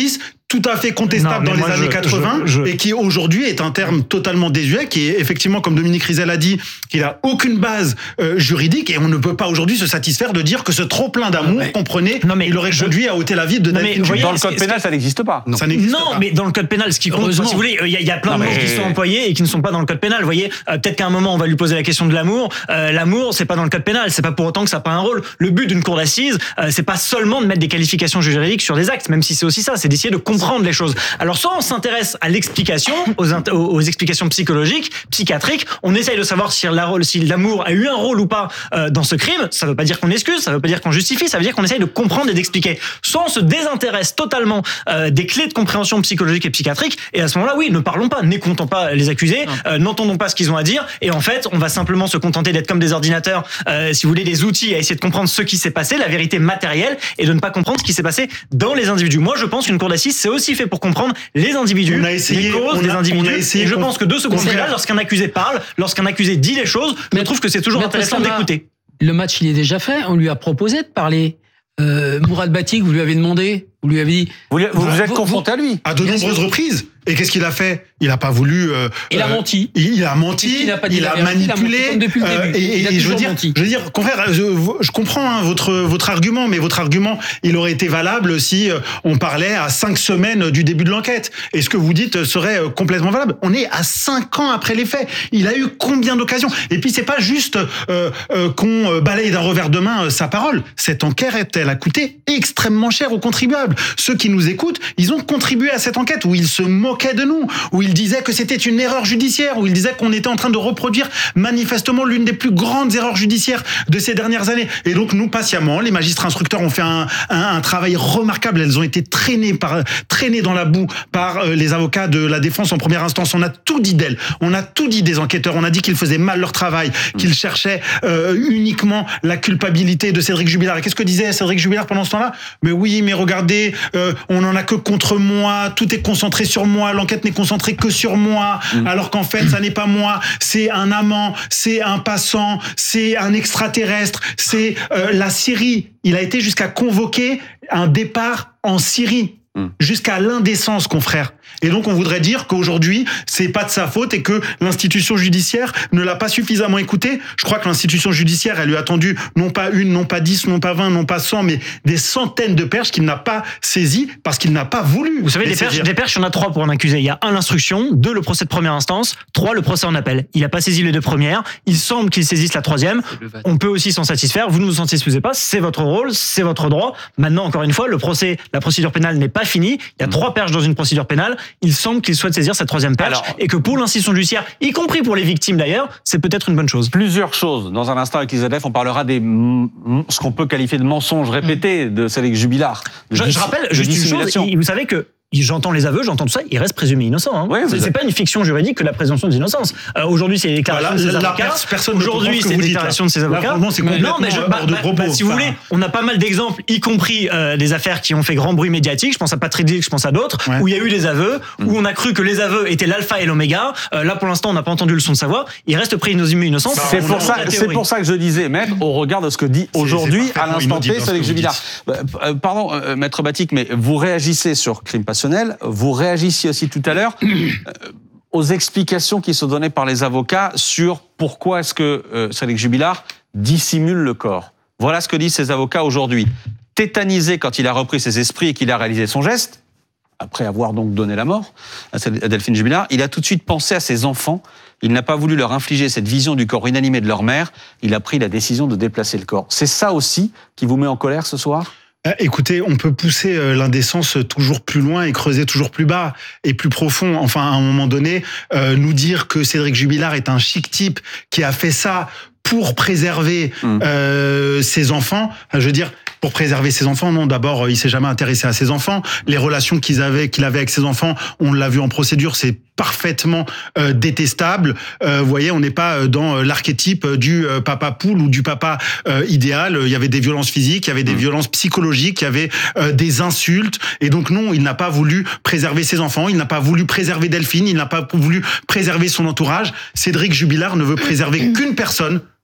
tout à fait contestable Non, dans les moi, années je- quatre-vingts je- je- et qui aujourd'hui est un terme totalement désuet, qui est effectivement, comme Dominique Rizet l'a dit, qu'il a aucune base euh, juridique et on ne peut pas aujourd'hui se satisfaire de dire que ce trop plein d'amour qu'on prenait, il aurait conduit à ôter la vie de Non, mais Delphine voyez, Jubilard. Dans le code pénal, ça n'existe pas. Non, ça n'existe non pas. mais dans le code pénal, ce qui compte, Heureusement. si vous voulez, il y, a- il y a plein de Non, mots mais- qui sont employés et qui ne sont pas dans le code pénal. Vous voyez, euh, peut-être qu'à un moment on va lui poser la question de l'amour. Euh, l'amour, c'est pas dans le code pénal. C'est pas pour autant que ça n'a pas un rôle. Le but d'une cour d'assises, euh, c'est pas seulement de mettre des qualifications juridiques sur des actes, même si c'est aussi ça. C'est d'essayer de comprendre les choses. Alors soit on s'intéresse à l'explication, aux, int- aux, aux explications psychologiques, psychiatriques. On essaye de savoir si, la, si l'amour a eu un rôle ou pas euh, dans ce crime. Ça veut pas dire qu'on excuse, ça veut pas dire qu'on justifie. Ça veut dire qu'on essaye de comprendre et d'expliquer. Soit on se désintéresse totalement euh, des clés de compréhension psychologique et psychiatrique. Et à ce moment-là, oui, ne parlons pas, n'écoutons pas les accusés, euh, n'entendons pas ce qu'ils ont à dire. Et en fait, on va simplement se contenter d'être comme des ordinateurs, euh, si vous voulez, des outils à essayer de comprendre ce qui s'est passé, la vérité matérielle, et de ne pas comprendre ce qui s'est passé dans les individus. Moi, je pense qu'une cour d'assises, c'est aussi fait pour comprendre les individus, On a essayé- les causes on a- des individus. on a essayé et je qu'on- pense que de ce qu'on point de vue-là, fait- lorsqu'un accusé parle, lorsqu'un accusé dit les choses, je trouve que c'est toujours Maître intéressant Sama, d'écouter. Le match, il est déjà fait. On lui a proposé de parler. Euh, Mourad Batik, vous lui avez demandé, vous lui avez dit. Vous, vous, vous êtes confronté à lui. À de Bien nombreuses sûr. reprises. Et qu'est-ce qu'il a fait? Il n'a pas voulu. euh, Il a euh, menti. Il, il a menti. Il n'a pas dit il la a vérité, il a manipulé. menti comme depuis le euh, début. et Il a et je veux toujours dire, menti. je veux dire, confrère, je, je comprends hein, votre votre argument, mais votre argument, il aurait été valable si euh, on parlait à cinq semaines du début de l'enquête. Et ce que vous dites serait euh, complètement valable. On est à cinq ans après les faits. Il a eu combien d'occasions? Et puis c'est pas juste euh, euh, qu'on euh, balaye d'un revers de main euh, sa parole. Cette enquête, elle a coûté extrêmement cher aux contribuables. Ceux qui nous écoutent, ils ont contribué à cette enquête où ils se moquaient de nous, où ils disaient que c'était une erreur judiciaire, où ils disaient qu'on était en train de reproduire manifestement l'une des plus grandes erreurs judiciaires de ces dernières années. Et donc nous, patiemment, les magistrats instructeurs ont fait un, un, un travail remarquable. Elles ont été traînées par traînées dans la boue par euh, les avocats de la défense en première instance. On a tout dit d'elles. On a tout dit des enquêteurs. On a dit qu'ils faisaient mal leur travail, qu'ils cherchaient euh, uniquement la culpabilité de Cédric Jubilard. Et qu'est-ce que disait Cédric Jubilard pendant ce temps-là? Mais oui, mais regardez, euh, on n'en a que contre moi. Tout est concentré sur moi. L'enquête n'est concentrée que sur moi, mmh. alors qu'en fait, ça n'est pas moi. C'est un amant, c'est un passant, c'est un extraterrestre, c'est euh, la Syrie. Il a été jusqu'à convoquer un départ en Syrie. Jusqu'à l'indécence, confrère. Et donc, on voudrait dire qu'aujourd'hui, c'est pas de sa faute et que l'institution judiciaire ne l'a pas suffisamment écouté. Je crois que l'institution judiciaire, elle lui a tendu non pas une, non pas dix, non pas vingt, non pas cent, mais des centaines de perches qu'il n'a pas saisies parce qu'il n'a pas voulu. Vous savez, des perches, des perches, il y en a trois pour un accusé. Il y a un, l'instruction, deux, le procès de première instance, trois, le procès en appel. Il n'a pas saisi les deux premières. Il semble qu'il saisisse la troisième. On peut aussi s'en satisfaire. Vous ne vous en satisfaisez pas. C'est votre rôle, c'est votre droit. Maintenant, encore une fois, le procès, la procédure pénale n'est pas finie. Il y a mmh. trois perches dans une procédure pénale. Il semble qu'il souhaite saisir cette troisième perche. Alors, et que pour l'institution judiciaire, y compris pour les victimes d'ailleurs, c'est peut-être une bonne chose. Plusieurs choses. Dans un instant avec Isabelle, on parlera des ce qu'on peut qualifier de mensonges répétés mmh. de Cédric Jubilard. Je, je rappelle juste une chose. Vous savez que j'entends les aveux, j'entends tout ça, il reste présumé innocent. Hein. Oui, c'est, c'est pas une fiction juridique que la présomption d'innocence. Euh, aujourd'hui, c'est les déclarations voilà, de ses avocats. Personne aujourd'hui, c'est les déclarations de ses avocats. Là, c'est non, mais je, bah, bah, bah, si vous voulez, on a pas mal d'exemples, y compris euh, des affaires qui ont fait grand bruit médiatique. Je pense à Patrick Dick, je pense à d'autres, ouais. où il y a eu des aveux, mmh. où on a cru que les aveux étaient l'alpha et l'oméga. Euh, là, pour l'instant, on n'a pas entendu le son de sa voix. Il reste présumé innocent. C'est pour ça, c'est pour ça que je disais, maître, au regard de ce que dit aujourd'hui, à l'instant T, Cédric Jubilard. Pardon, maître Batik, mais vous réagissez sur crime passionnel, vous réagissiez aussi tout à l'heure euh, aux explications qui sont données par les avocats sur pourquoi est-ce que euh, Cédric Jubilard dissimule le corps. Voilà ce que disent ces avocats aujourd'hui. Tétanisé quand il a repris ses esprits et qu'il a réalisé son geste, après avoir donc donné la mort à Delphine Jubilard, il a tout de suite pensé à ses enfants. Il n'a pas voulu leur infliger cette vision du corps inanimé de leur mère. Il a pris la décision de déplacer le corps. C'est ça aussi qui vous met en colère ce soir ? Écoutez, on peut pousser l'indécence toujours plus loin et creuser toujours plus bas et plus profond. Enfin, à un moment donné, euh, nous dire que Cédric Jubilard est un chic type qui a fait ça pour préserver mmh. euh, ses enfants. Je veux dire, pour préserver ses enfants, non. D'abord, il s'est jamais intéressé à ses enfants. Les relations qu'ils avaient, qu'il avait avec ses enfants, on l'a vu en procédure, c'est parfaitement euh, détestable. Euh, vous voyez, on n'est pas dans l'archétype du euh, papa poule ou du papa euh, idéal. Il y avait des violences physiques, il y avait des violences psychologiques, il y avait euh, des insultes. Et donc non, il n'a pas voulu préserver ses enfants, il n'a pas voulu préserver Delphine, il n'a pas voulu préserver son entourage. Cédric Jubilard ne veut préserver qu'une personne,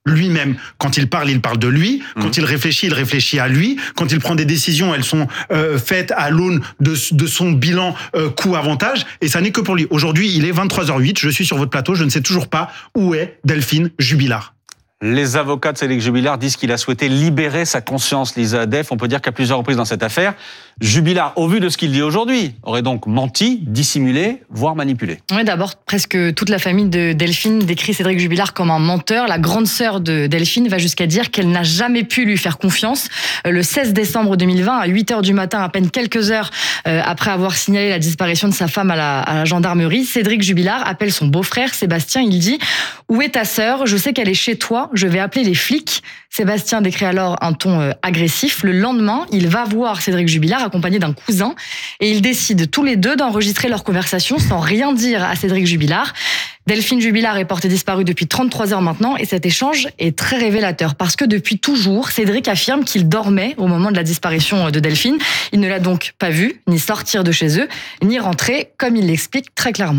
lui-même. Quand il parle, il parle de lui. Quand mmh. il réfléchit, il réfléchit à lui. Quand il prend des décisions, elles sont euh, faites à l'aune de, de son bilan euh, coût-avantage. Et ça n'est que pour lui. Aujourd'hui, il est vingt-trois heures huit. Je suis sur votre plateau. Je ne sais toujours pas où est Delphine Jubilard. Les avocats de Cédric Jubilard disent qu'il a souhaité libérer sa conscience, Lisa Def. On peut dire qu'à plusieurs reprises dans cette affaire, Jubilard, au vu de ce qu'il dit aujourd'hui, aurait donc menti, dissimulé, voire manipulé. Oui, d'abord, presque toute la famille de Delphine décrit Cédric Jubilard comme un menteur. La grande sœur de Delphine va jusqu'à dire qu'elle n'a jamais pu lui faire confiance. Le seize décembre deux mille vingt, à huit heures du matin, à peine quelques heures après avoir signalé la disparition de sa femme à la, à la gendarmerie, Cédric Jubilard appelle son beau-frère Sébastien. Il dit « Où est ta sœur ? Je sais qu'elle est chez toi. Je vais appeler les flics. » Sébastien décrit alors un ton euh, agressif. Le lendemain, il va voir Cédric Jubilard accompagné d'un cousin et ils décident tous les deux d'enregistrer leur conversation sans rien dire à Cédric Jubilard. Delphine Jubilard est portée disparue depuis trente-trois heures maintenant et cet échange est très révélateur parce que depuis toujours, Cédric affirme qu'il dormait au moment de la disparition de Delphine. Il ne l'a donc pas vue, ni sortir de chez eux, ni rentrer, comme il l'explique très clairement.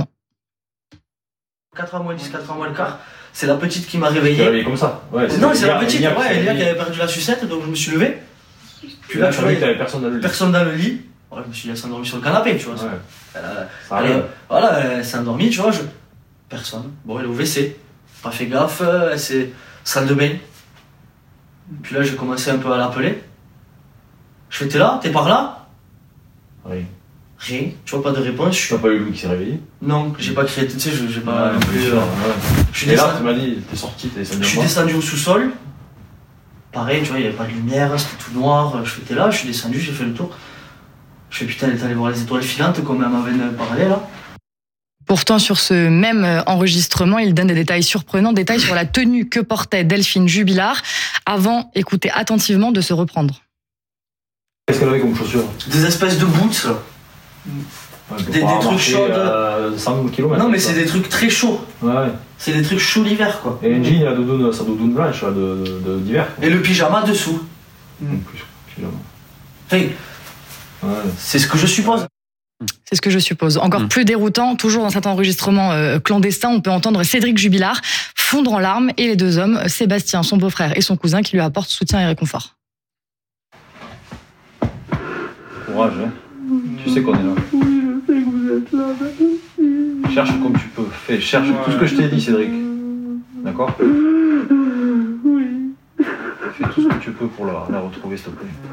quatre heures moins dix, quatre heures moins le quart. C'est la petite qui m'a réveillé. Tu t'es réveillé comme ça ouais, Non, c'est la petite, ouais, Elia qui avait perdu la sucette, donc je me suis levé. Puis là, tu vois, t'avais personne dans le lit. Personne dans le lit. Ouais, je me suis laissé endormir sur le canapé, tu vois. Ouais. Elle a, ça elle, voilà, elle s'est endormie, tu vois. Je... Personne. Bon, elle est au W C. Pas fait gaffe, elle s'est. Salle de bain. Puis là, j'ai commencé un peu à l'appeler. Je fais, t'es là? T'es par là? Oui. Rien, tu vois, pas de réponse. Tu n'as pas eu Louis qui s'est réveillé? Non, j'ai pas créé, tu sais, j'ai pas. Ouais, plus, euh, ouais. Je suis Et descendu. là, tu m'as dit, t'es sorti, t'es descendu. Je suis descendu au sous-sol. Pareil, tu vois, il n'y avait pas de lumière, c'était tout noir. Je fais, t'es là, je suis descendu, j'ai fait le tour. Je fais, putain, elle est allée voir les étoiles filantes comme elle m'avait parlé là. Pourtant, sur ce même enregistrement, il donne des détails surprenants, détails sur la tenue que portait Delphine Jubilard avant, écoutez attentivement, de se reprendre. Qu'est-ce qu'elle avait comme chaussures? Des espèces de boots là. Ouais, des, des trucs chauds. Euh, cent kilomètres. Non, mais c'est des trucs très chauds. Ouais. C'est des trucs chauds l'hiver, quoi. Et un jean, la doudoune, sa doudoune blanche là, de, de, d'hiver. Et le pyjama dessous. En plus, pyjama. Enfin, ouais. C'est ce que je suppose. C'est ce que je suppose. Encore mmh. plus déroutant, toujours dans cet enregistrement euh, clandestin, on peut entendre Cédric Jubilard fondre en larmes et les deux hommes, Sébastien, son beau-frère, et son cousin, qui lui apportent soutien et réconfort. Courage, hein. Tu sais qu'on est là. Oui, je sais que vous êtes là, merci. Cherche comme tu peux. Fais, cherche ouais. tout ce que je t'ai dit, Cédric. D'accord? Oui. Fais tout ce que tu peux pour la, la retrouver, s'il te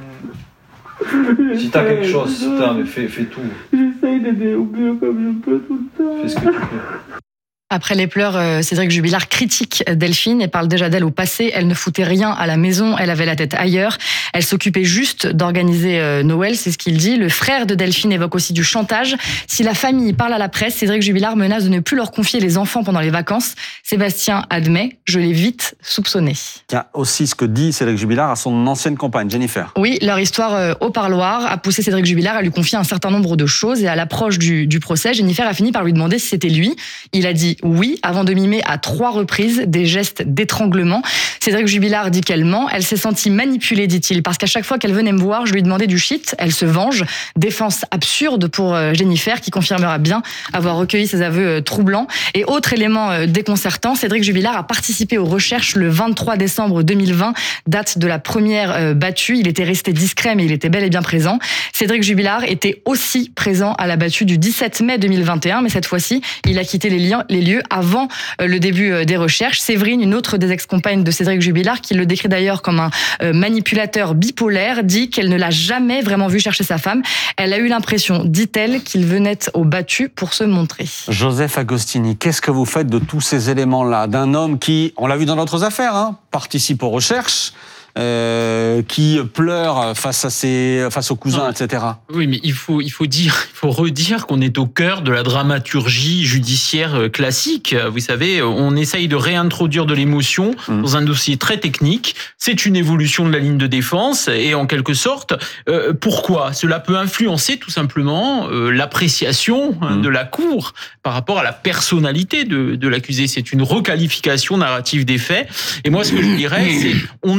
plaît. Si t'as quelque chose, putain, mais fais, fais tout. J'essaye d'aider au mieux comme je peux tout le temps. Fais ce que tu peux. Après les pleurs, Cédric Jubilard critique Delphine et parle déjà d'elle au passé. Elle ne foutait rien à la maison, elle avait la tête ailleurs. Elle s'occupait juste d'organiser Noël, c'est ce qu'il dit. Le frère de Delphine évoque aussi du chantage. Si la famille parle à la presse, Cédric Jubilard menace de ne plus leur confier les enfants pendant les vacances. Sébastien admet, je l'ai vite soupçonné. Il y a aussi ce que dit Cédric Jubilard à son ancienne compagne, Jennifer. Oui, leur histoire au parloir a poussé Cédric Jubilard à lui confier un certain nombre de choses. Et à l'approche du, du procès, Jennifer a fini par lui demander si c'était lui. Il a dit oui, avant de mimer à trois reprises des gestes d'étranglement. Cédric Jubilard dit qu'elle ment. Elle s'est sentie manipulée, dit-il, parce qu'à chaque fois qu'elle venait me voir, je lui demandais du shit. Elle se venge. Défense absurde pour Jennifer, qui confirmera bien avoir recueilli ses aveux troublants. Et autre élément déconcertant, Cédric Jubilard a participé aux recherches le vingt-trois décembre deux mille vingt, date de la première battue. Il était resté discret, mais il était bel et bien présent. Cédric Jubilard était aussi présent à la battue du dix-sept mai deux mille vingt et un, mais cette fois-ci, il a quitté les lieux avant avant le début des recherches. Séverine, une autre des ex-compagnes de Cédric Jubilard, qui le décrit d'ailleurs comme un manipulateur bipolaire, dit qu'elle ne l'a jamais vraiment vu chercher sa femme. Elle a eu l'impression, dit-elle, qu'il venait au battu pour se montrer. Joseph Agostini, qu'est-ce que vous faites de tous ces éléments-là, d'un homme qui, on l'a vu dans d'autres affaires, hein, participe aux recherches, Euh, qui pleure face à ses, face aux cousins, non, et cetera. Oui, mais il faut, il faut dire, il faut redire qu'on est au cœur de la dramaturgie judiciaire classique. Vous savez, on essaye de réintroduire de l'émotion mmh. dans un dossier très technique. C'est une évolution de la ligne de défense et en quelque sorte, euh, pourquoi? Cela peut influencer tout simplement euh, l'appréciation mmh. de la cour par rapport à la personnalité de, de l'accusé. C'est une requalification narrative des faits. Et moi, ce que je dirais, c'est on essaye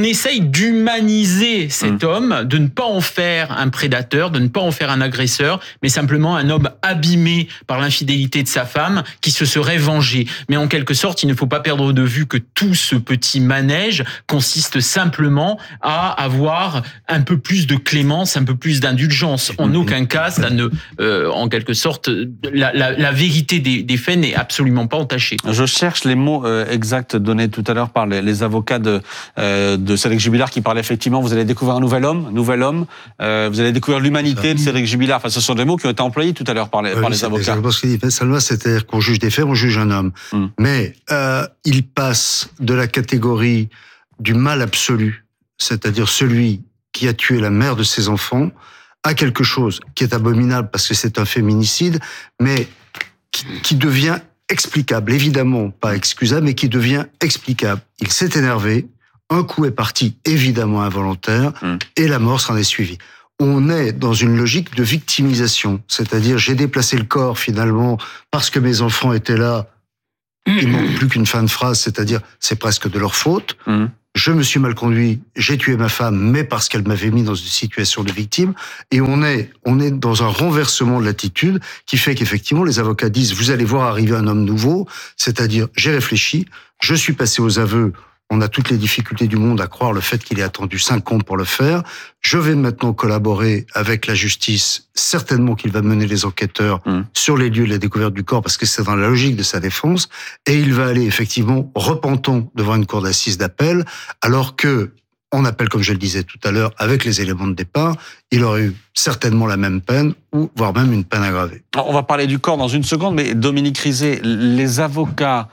d'humaniser cet mmh. homme, de ne pas en faire un prédateur, de ne pas en faire un agresseur, mais simplement un homme abîmé par l'infidélité de sa femme qui se serait vengé. Mais en quelque sorte, il ne faut pas perdre de vue que tout ce petit manège consiste simplement à avoir un peu plus de clémence, un peu plus d'indulgence. En aucun cas, ça ne, euh, en quelque sorte, la, la, la vérité des, des faits n'est absolument pas entachée. Je cherche les mots euh, exacts donnés tout à l'heure par les, les avocats de, euh, de Cédric Jubillar qui parlaient effectivement, vous allez découvrir un nouvel homme, nouvel homme, euh, vous allez découvrir l'humanité de Cédric Jubillar. Enfin, ce sont des mots qui ont été employés tout à l'heure par les, oui, par les avocats. C'est ce qu'il dit. Salma, c'est-à-dire qu'on juge des faits, on juge un homme. Mm. Mais euh, il passe de la catégorie du mal absolu, c'est-à-dire celui qui a tué la mère de ses enfants, à quelque chose qui est abominable parce que c'est un féminicide, mais qui, qui devient explicable, évidemment pas excusable, mais qui devient explicable. Il s'est énervé, un coup est parti, évidemment involontaire, mmh. et la mort s'en est suivie. On est dans une logique de victimisation, c'est-à-dire j'ai déplacé le corps finalement parce que mes enfants étaient là, il manque plus qu'une fin de phrase, c'est-à-dire c'est presque de leur faute. Mmh. Je me suis mal conduit, j'ai tué ma femme, mais parce qu'elle m'avait mis dans une situation de victime. Et on est, on est dans un renversement de l'attitude qui fait qu'effectivement, les avocats disent, vous allez voir arriver un homme nouveau, c'est-à-dire, j'ai réfléchi, je suis passé aux aveux, on a toutes les difficultés du monde à croire le fait qu'il ait attendu cinq ans pour le faire. Je vais maintenant collaborer avec la justice, certainement qu'il va mener les enquêteurs mmh. sur les lieux de la découverte du corps, parce que c'est dans la logique de sa défense, et il va aller effectivement repentant devant une cour d'assises d'appel, alors que, en appel, comme je le disais tout à l'heure, avec les éléments de départ, il aurait eu certainement la même peine, ou voire même une peine aggravée. On va parler du corps dans une seconde, mais Dominique Rizet, les avocats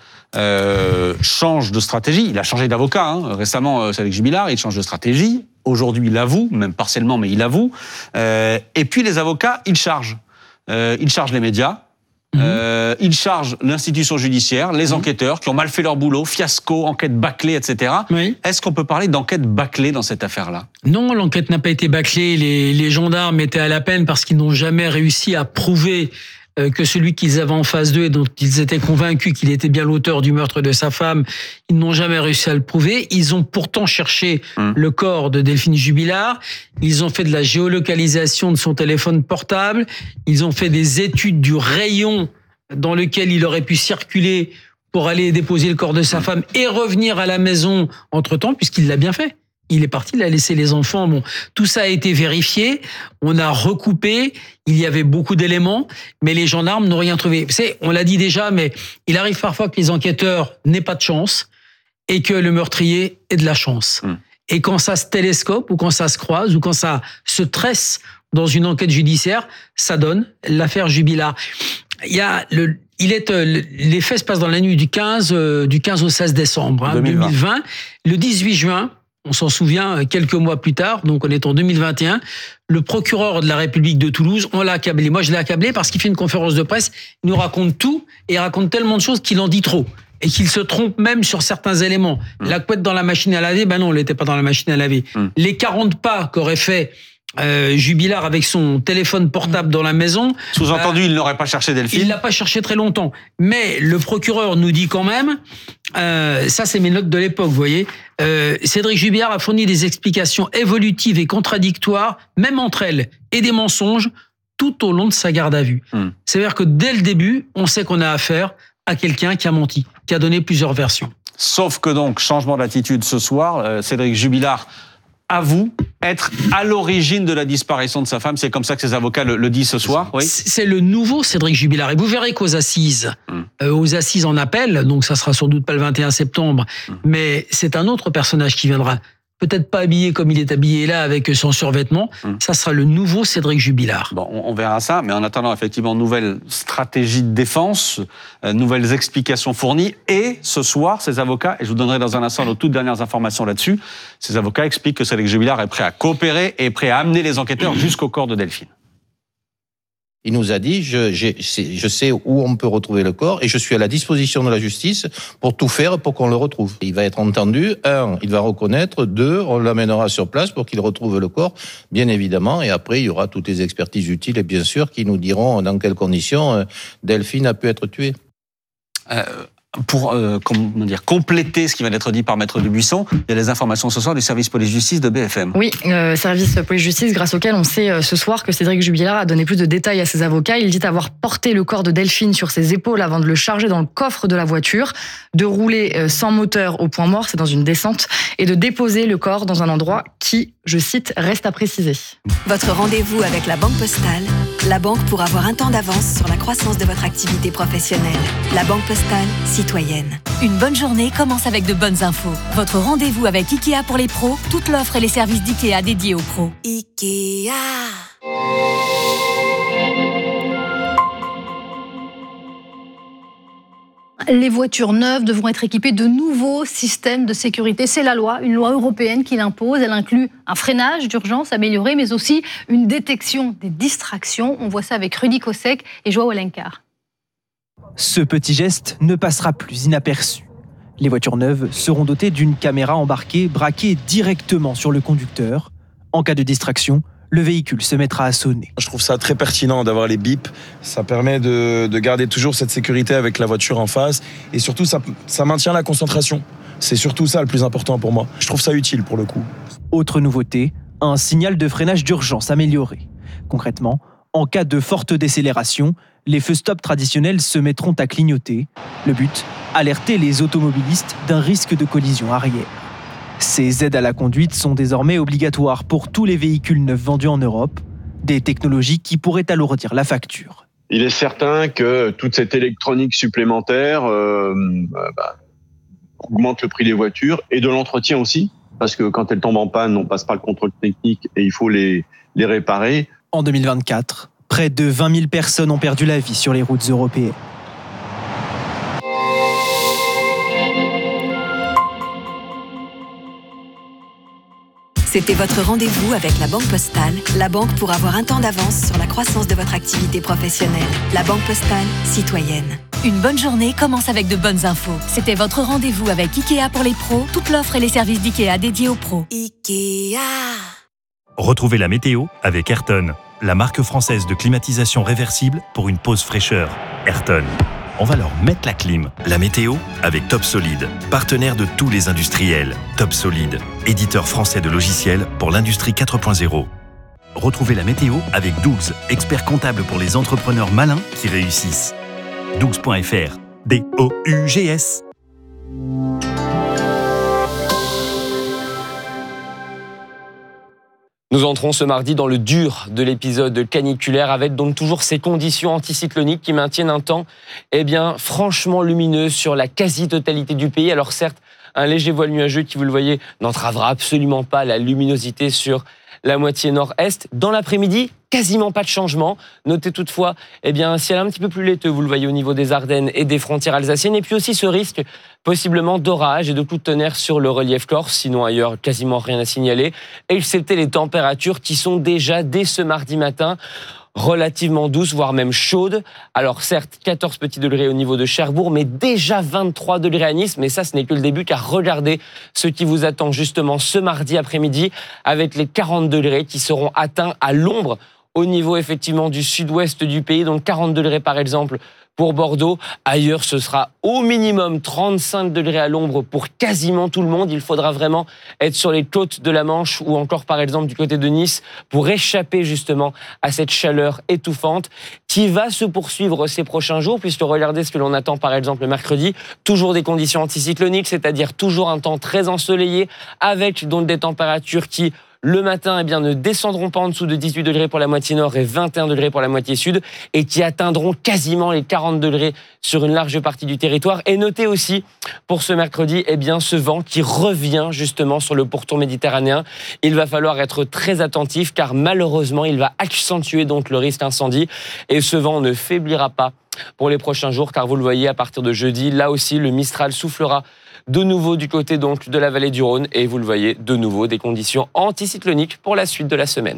euh, changent de stratégie. Il a changé d'avocat hein. récemment, euh, Cédric Jubillar, il change de stratégie. Aujourd'hui, il avoue, même partiellement, mais il avoue. Euh, et puis les avocats, ils chargent. Euh, ils chargent les médias. Mmh. Euh, ils chargent l'institution judiciaire, les mmh. enquêteurs qui ont mal fait leur boulot, fiasco, enquête bâclée, et cetera. Oui. Est-ce qu'on peut parler d'enquête bâclée dans cette affaire-là ? Non, l'enquête n'a pas été bâclée. Les, les gendarmes étaient à la peine parce qu'ils n'ont jamais réussi à prouver euh, que celui qu'ils avaient en face d'eux et dont ils étaient convaincus qu'il était bien l'auteur du meurtre de sa femme, ils n'ont jamais réussi à le prouver. Ils ont pourtant cherché mmh. le corps de Delphine Jubillar. Ils ont fait de la géolocalisation de son téléphone portable. Ils ont fait des études du rayon dans lequel il aurait pu circuler pour aller déposer le corps de sa femme et revenir à la maison entre-temps, puisqu'il l'a bien fait. Il est parti, il a laissé les enfants. Bon, tout ça a été vérifié. On a recoupé. Il y avait beaucoup d'éléments, mais les gendarmes n'ont rien trouvé. C'est, on l'a dit déjà, mais il arrive parfois que les enquêteurs n'aient pas de chance et que le meurtrier ait de la chance. Mmh. Et quand ça se télescope ou quand ça se croise ou quand ça se tresse dans une enquête judiciaire, ça donne l'affaire Jubillar. Il y a le, il est, les faits se passent dans la nuit du quinze, du quinze au seize décembre hein, deux mille vingt. Le dix-huit juin, on s'en souvient, quelques mois plus tard, donc on est en deux mille vingt et un, le procureur de la République de Toulouse, on l'a accablé. Moi, je l'ai accablé parce qu'il fait une conférence de presse, il nous raconte tout et il raconte tellement de choses qu'il en dit trop. Et qu'il se trompe même sur certains éléments. Mmh. La couette dans la machine à laver, ben non, elle n'était pas dans la machine à laver. Mmh. Les quarante pas qu'aurait fait euh, Jubillar avec son téléphone portable dans la maison... Sous-entendu, euh, il n'aurait pas cherché Delphine. Il l'a pas cherché très longtemps. Mais le procureur nous dit quand même, euh, ça c'est mes notes de l'époque, vous voyez, euh, Cédric Jubillar a fourni des explications évolutives et contradictoires, même entre elles, et des mensonges, tout au long de sa garde à vue. Mmh. C'est-à-dire que dès le début, on sait qu'on a affaire à quelqu'un qui a menti, qui a donné plusieurs versions. Sauf que donc, changement d'attitude ce soir, euh, Cédric Jubillar avoue être à l'origine de la disparition de sa femme. C'est comme ça que ses avocats le, le disent ce soir. Oui. C'est le nouveau Cédric Jubillar. Et vous verrez qu'aux assises, hum. euh, aux assises en appel, donc ça sera sans doute pas le vingt et un septembre, hum. mais c'est un autre personnage qui viendra. Peut-être pas habillé comme il est habillé là, avec son survêtement. Hum. Ça sera le nouveau Cédric Jubillar. Bon, on verra ça, mais en attendant, effectivement, nouvelle stratégie de défense, euh, nouvelles explications fournies. Et ce soir, ces avocats, et je vous donnerai dans un instant nos toutes dernières informations là-dessus, ces avocats expliquent que Cédric Jubillar est prêt à coopérer et prêt à amener les enquêteurs jusqu'au corps de Delphine. Il nous a dit, je, je sais où on peut retrouver le corps et je suis à la disposition de la justice pour tout faire pour qu'on le retrouve. Il va être entendu, un, il va reconnaître, deux, on l'amènera sur place pour qu'il retrouve le corps, bien évidemment, et après il y aura toutes les expertises utiles et bien sûr qui nous diront dans quelles conditions Delphine a pu être tuée. Euh, pour euh, comment dire, compléter ce qui vient d'être dit par Maître Dubuisson, il y a les informations ce soir du service police-justice de B F M. Oui, euh, service police-justice grâce auquel on sait euh, ce soir que Cédric Jubilard a donné plus de détails à ses avocats. Il dit avoir porté le corps de Delphine sur ses épaules avant de le charger dans le coffre de la voiture, de rouler euh, sans moteur au point mort, c'est dans une descente, et de déposer le corps dans un endroit qui, je cite, reste à préciser. Votre rendez-vous avec la Banque Postale, la banque pour avoir un temps d'avance sur la croissance de votre activité professionnelle. La Banque Postale, citoyenne. Une bonne journée commence avec de bonnes infos. Votre rendez-vous avec Ikea pour les pros, toute l'offre et les services d'Ikea dédiés aux pros. Ikea. Les voitures neuves devront être équipées de nouveaux systèmes de sécurité. C'est la loi, une loi européenne qui l'impose. Elle inclut un freinage d'urgence amélioré, mais aussi une détection des distractions. On voit ça avec Rudy Kosek et Joao Alencar. Ce petit geste ne passera plus inaperçu. Les voitures neuves seront dotées d'une caméra embarquée braquée directement sur le conducteur. En cas de distraction, le véhicule se mettra à sonner. Je trouve ça très pertinent d'avoir les bips. Ça permet de, de garder toujours cette sécurité avec la voiture en face. Et surtout, ça, ça maintient la concentration. C'est surtout ça le plus important pour moi. Je trouve ça utile pour le coup. Autre nouveauté, un signal de freinage d'urgence amélioré. Concrètement, en cas de forte décélération, les feux stop traditionnels se mettront à clignoter. Le but, alerter les automobilistes d'un risque de collision arrière. Ces aides à la conduite sont désormais obligatoires pour tous les véhicules neufs vendus en Europe, des technologies qui pourraient alourdir la facture. Il est certain que toute cette électronique supplémentaire euh, bah, augmente le prix des voitures et de l'entretien aussi, parce que quand elles tombent en panne, on passe par le contrôle technique et il faut les, les réparer. En deux mille vingt-quatre, près de vingt mille personnes ont perdu la vie sur les routes européennes. C'était votre rendez-vous avec la Banque Postale, la banque pour avoir un temps d'avance sur la croissance de votre activité professionnelle. La Banque Postale, citoyenne. Une bonne journée commence avec de bonnes infos. C'était votre rendez-vous avec Ikea pour les pros, toute l'offre et les services d'Ikea dédiés aux pros. Ikea. Retrouvez la météo avec Ayrton, la marque française de climatisation réversible pour une pause fraîcheur. Ayrton. On va leur mettre la clim. La météo avec Top Solid, partenaire de tous les industriels. Top Solid, éditeur français de logiciels pour l'industrie quatre point zéro. Retrouvez la météo avec Dougs, expert comptable pour les entrepreneurs malins qui réussissent. dougs point f r, D O U G S. Nous entrons ce mardi dans le dur de l'épisode caniculaire avec donc toujours ces conditions anticycloniques qui maintiennent un temps eh bien, franchement lumineux sur la quasi-totalité du pays. Alors certes, un léger voile nuageux qui, vous le voyez, n'entravera absolument pas la luminosité sur la moitié nord-est. Dans l'après-midi, quasiment pas de changement. Notez toutefois eh bien, un ciel un petit peu plus laiteux, vous le voyez, au niveau des Ardennes et des frontières alsaciennes. Et puis aussi ce risque possiblement d'orage et de coups de tonnerre sur le relief corse. Sinon ailleurs, quasiment rien à signaler. Et excepté les températures qui sont déjà, dès ce mardi matin, relativement douces, voire même chaudes. Alors certes, quatorze petits degrés au niveau de Cherbourg, mais déjà vingt-trois degrés à Nice. Mais ça, ce n'est que le début, car regardez ce qui vous attend justement ce mardi après-midi, avec les quarante degrés qui seront atteints à l'ombre au niveau effectivement du sud-ouest du pays. Donc quarante degrés par exemple pour Bordeaux. Ailleurs, ce sera au minimum trente-cinq degrés à l'ombre pour quasiment tout le monde. Il faudra vraiment être sur les côtes de la Manche ou encore par exemple du côté de Nice pour échapper justement à cette chaleur étouffante qui va se poursuivre ces prochains jours, puisque regardez ce que l'on attend par exemple le mercredi. Toujours des conditions anticycloniques, c'est-à-dire toujours un temps très ensoleillé avec donc des températures qui le matin, eh bien, ne descendront pas en dessous de dix-huit degrés pour la moitié nord et vingt et un degrés pour la moitié sud, et qui atteindront quasiment les quarante degrés sur une large partie du territoire. Et notez aussi, pour ce mercredi, eh bien, ce vent qui revient justement sur le pourtour méditerranéen. Il va falloir être très attentif, car malheureusement, il va accentuer donc le risque incendie. Et ce vent ne faiblira pas pour les prochains jours, car vous le voyez, à partir de jeudi, là aussi, le Mistral soufflera de nouveau du côté donc de la vallée du Rhône, et vous le voyez, de nouveau des conditions anticycloniques pour la suite de la semaine.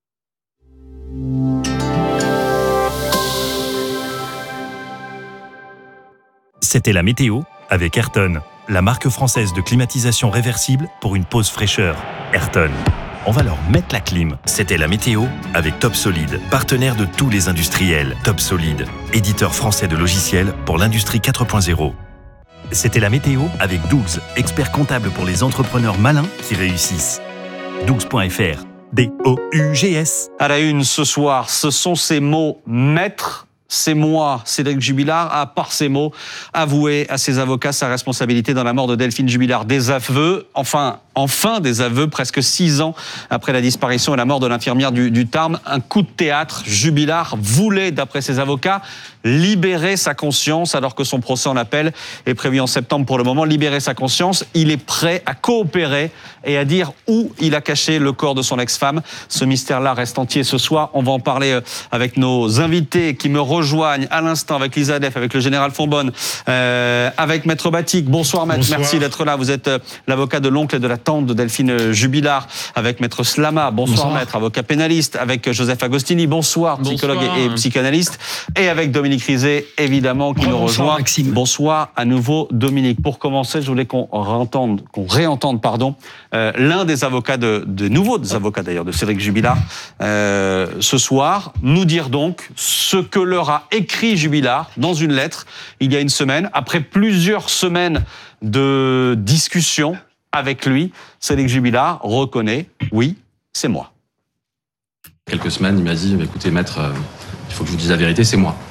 C'était la météo avec Ayrton, la marque française de climatisation réversible pour une pause fraîcheur. Ayrton. On va leur mettre la clim. C'était la météo avec Top Solid, partenaire de tous les industriels. Top Solid, éditeur français de logiciels pour l'industrie quatre point zéro. C'était la météo avec Dougs, expert comptable pour les entrepreneurs malins qui réussissent. dougs point f r, D O U G S. À la une ce soir, ce sont ces mots maîtres. C'est moi, Cédric Jubilard, a par ces mots avoué à ses avocats sa responsabilité dans la mort de Delphine Jubilard. Des aveux, enfin, enfin des aveux, presque six ans après la disparition et la mort de l'infirmière du, du Tarn. Un coup de théâtre. Jubilard voulait, d'après ses avocats, libérer sa conscience alors que son procès en appel est prévu en septembre pour le moment. Libérer sa conscience, il est prêt à coopérer et à dire où il a caché le corps de son ex-femme. Ce mystère-là reste entier ce soir. On va en parler avec nos invités qui me rejoignent à l'instant, avec Lisa Def, avec le général Fonbonne, euh, avec Maître Batik. Bonsoir Maître, Bonsoir. Merci d'être là. Vous êtes euh, l'avocat de l'oncle et de la tante de Delphine Jubilard, avec Maître Slama. Bonsoir, Bonsoir. Maître, avocat pénaliste, avec Joseph Agostini. Bonsoir, psychologue Bonsoir. et, et psychanalyste. Et avec Dominique Rizet, évidemment, qui nous rejoint. Maxime. Bonsoir à nouveau Dominique. Pour commencer, je voulais qu'on réentende, qu'on réentende pardon, euh, l'un des avocats, de, de nouveaux des avocats d'ailleurs, de Cédric Jubilard, euh, ce soir, nous dire donc ce que leur a écrit Jubilard dans une lettre il y a une semaine, après plusieurs semaines de discussion avec lui. Cédric Jubilard reconnaît, oui, c'est moi. Quelques semaines, il m'a dit, écoutez maître, euh, il faut que je vous dise la vérité, c'est moi.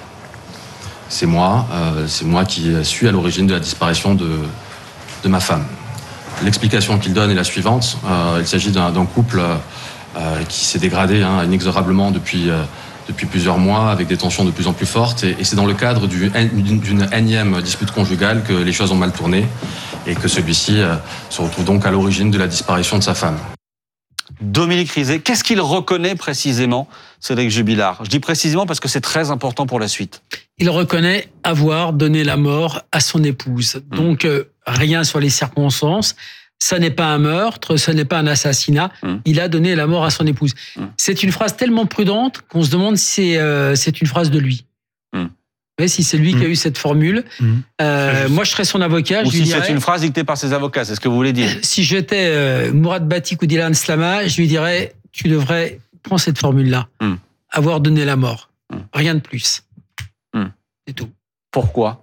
C'est moi, euh, c'est moi qui suis à l'origine de la disparition de, de ma femme. L'explication qu'il donne est la suivante. Euh, il s'agit d'un, d'un couple euh, qui s'est dégradé hein, inexorablement depuis, euh, depuis plusieurs mois, avec des tensions de plus en plus fortes. Et, et c'est dans le cadre du, d'une, d'une énième dispute conjugale que les choses ont mal tourné et que celui-ci euh, se retrouve donc à l'origine de la disparition de sa femme. Dominique Rizet, qu'est-ce qu'il reconnaît précisément, Cédric Jubilard? Je dis précisément parce que c'est très important pour la suite. Il reconnaît avoir donné la mort à son épouse. Mmh. Donc, euh, rien sur les circonstances. Ça n'est pas un meurtre, ce n'est pas un assassinat. Mmh. Il a donné la mort à son épouse. Mmh. C'est une phrase tellement prudente qu'on se demande si c'est, euh, c'est une phrase de lui. Mmh. Ouais, si c'est lui mmh. qui a eu cette formule. Mmh. Euh, moi, je serais son avocat. Ou je si lui dirais, c'est une phrase dictée par ses avocats, c'est ce que vous voulez dire. Si j'étais euh, Mourad Batik ou Dylan Slama, je lui dirais, tu devrais prendre cette formule-là. Mmh. Avoir donné la mort. Mmh. Rien de plus. Mmh. C'est tout. Pourquoi ?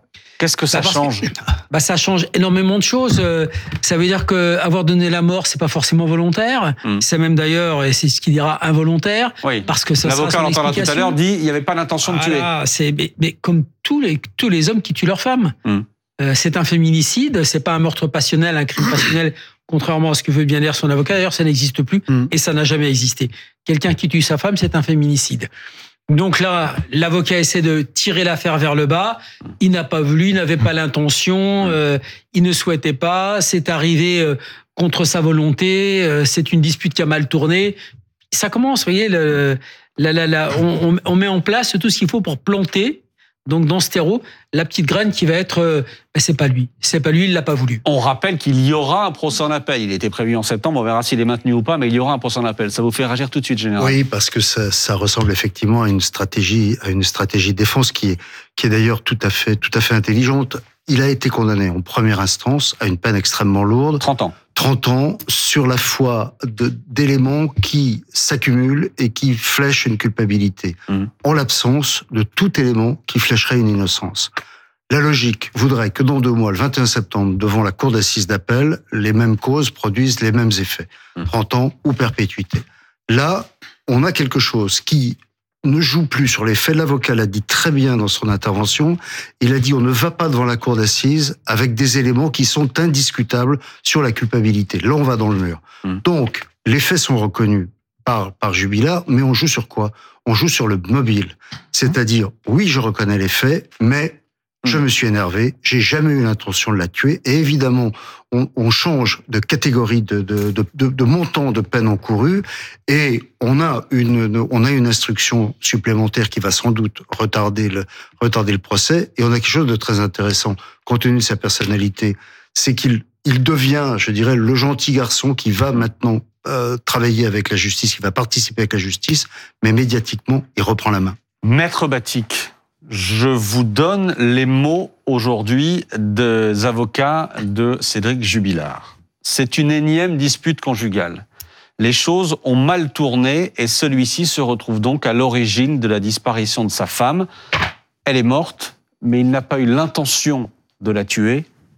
Qu'est-ce que ça bah change ? Bah ça change énormément de choses. Euh, ça veut dire que avoir donné la mort, c'est pas forcément volontaire. Mm. C'est même d'ailleurs, et c'est ce qu'il dira, involontaire. Oui. Parce que ça l'avocat, sera son on l'entendra tout à l'heure, dit il n'y avait pas l'intention de voilà, tuer. C'est mais, mais comme tous les tous les hommes qui tuent leur femme. Mm. Euh, c'est un féminicide. C'est pas un meurtre passionnel, un crime passionnel. Contrairement à ce que veut bien dire son avocat, d'ailleurs, ça n'existe plus mm. et ça n'a jamais existé. Quelqu'un qui tue sa femme, c'est un féminicide. Donc là, l'avocat essaie de tirer l'affaire vers le bas. Il n'a pas voulu, il n'avait pas l'intention, euh, il ne souhaitait pas. C'est arrivé euh, contre sa volonté. Euh, c'est une dispute qui a mal tourné. Ça commence, vous voyez, le, la, la, la, on, on met en place tout ce qu'il faut pour planter. Donc dans ce terreau, la petite graine qui va être, euh, ben c'est pas lui, c'est pas lui, il l'a pas voulu. On rappelle qu'il y aura un procès en appel. Il était prévu en septembre, on verra s'il est maintenu ou pas, mais il y aura un procès en appel. Ça vous fait réagir tout de suite, général ? Oui, parce que ça, ça ressemble effectivement à une stratégie, à une stratégie de défense qui est, qui est d'ailleurs tout à fait, tout à fait intelligente. Il a été condamné en première instance à une peine extrêmement lourde. trente ans. trente ans sur la foi de, d'éléments qui s'accumulent et qui flèchent une culpabilité, mmh. en l'absence de tout élément qui flècherait une innocence. La logique voudrait que dans deux mois, le vingt et un septembre, devant la cour d'assises d'appel, les mêmes causes produisent les mêmes effets. Mmh. trente ans ou perpétuité. Là, on a quelque chose qui ne joue plus sur les faits. L'avocat l'a dit très bien dans son intervention. Il a dit on ne va pas devant la cour d'assises avec des éléments qui sont indiscutables sur la culpabilité. Là, on va dans le mur. Mmh. Donc, les faits sont reconnus par, par Jubilard, mais on joue sur quoi ? On joue sur le mobile. C'est-à-dire, oui, je reconnais les faits, mais je me suis énervé, j'ai jamais eu l'intention de la tuer, et évidemment, on, on change de catégorie de, de, de, de, de montant de peine encourue, et on a une, on a une instruction supplémentaire qui va sans doute retarder le, retarder le procès, et on a quelque chose de très intéressant, compte tenu de sa personnalité, c'est qu'il, il devient, je dirais, le gentil garçon qui va maintenant euh, travailler avec la justice, qui va participer avec la justice, mais médiatiquement, il reprend la main. Maître Batik, je vous donne les mots aujourd'hui des avocats de Cédric Jubilard. C'est une énième dispute conjugale. Les choses ont mal tourné et celui-ci se retrouve donc à l'origine de la disparition de sa femme. Elle est morte, mais il n'a pas eu l'intention de la tuer.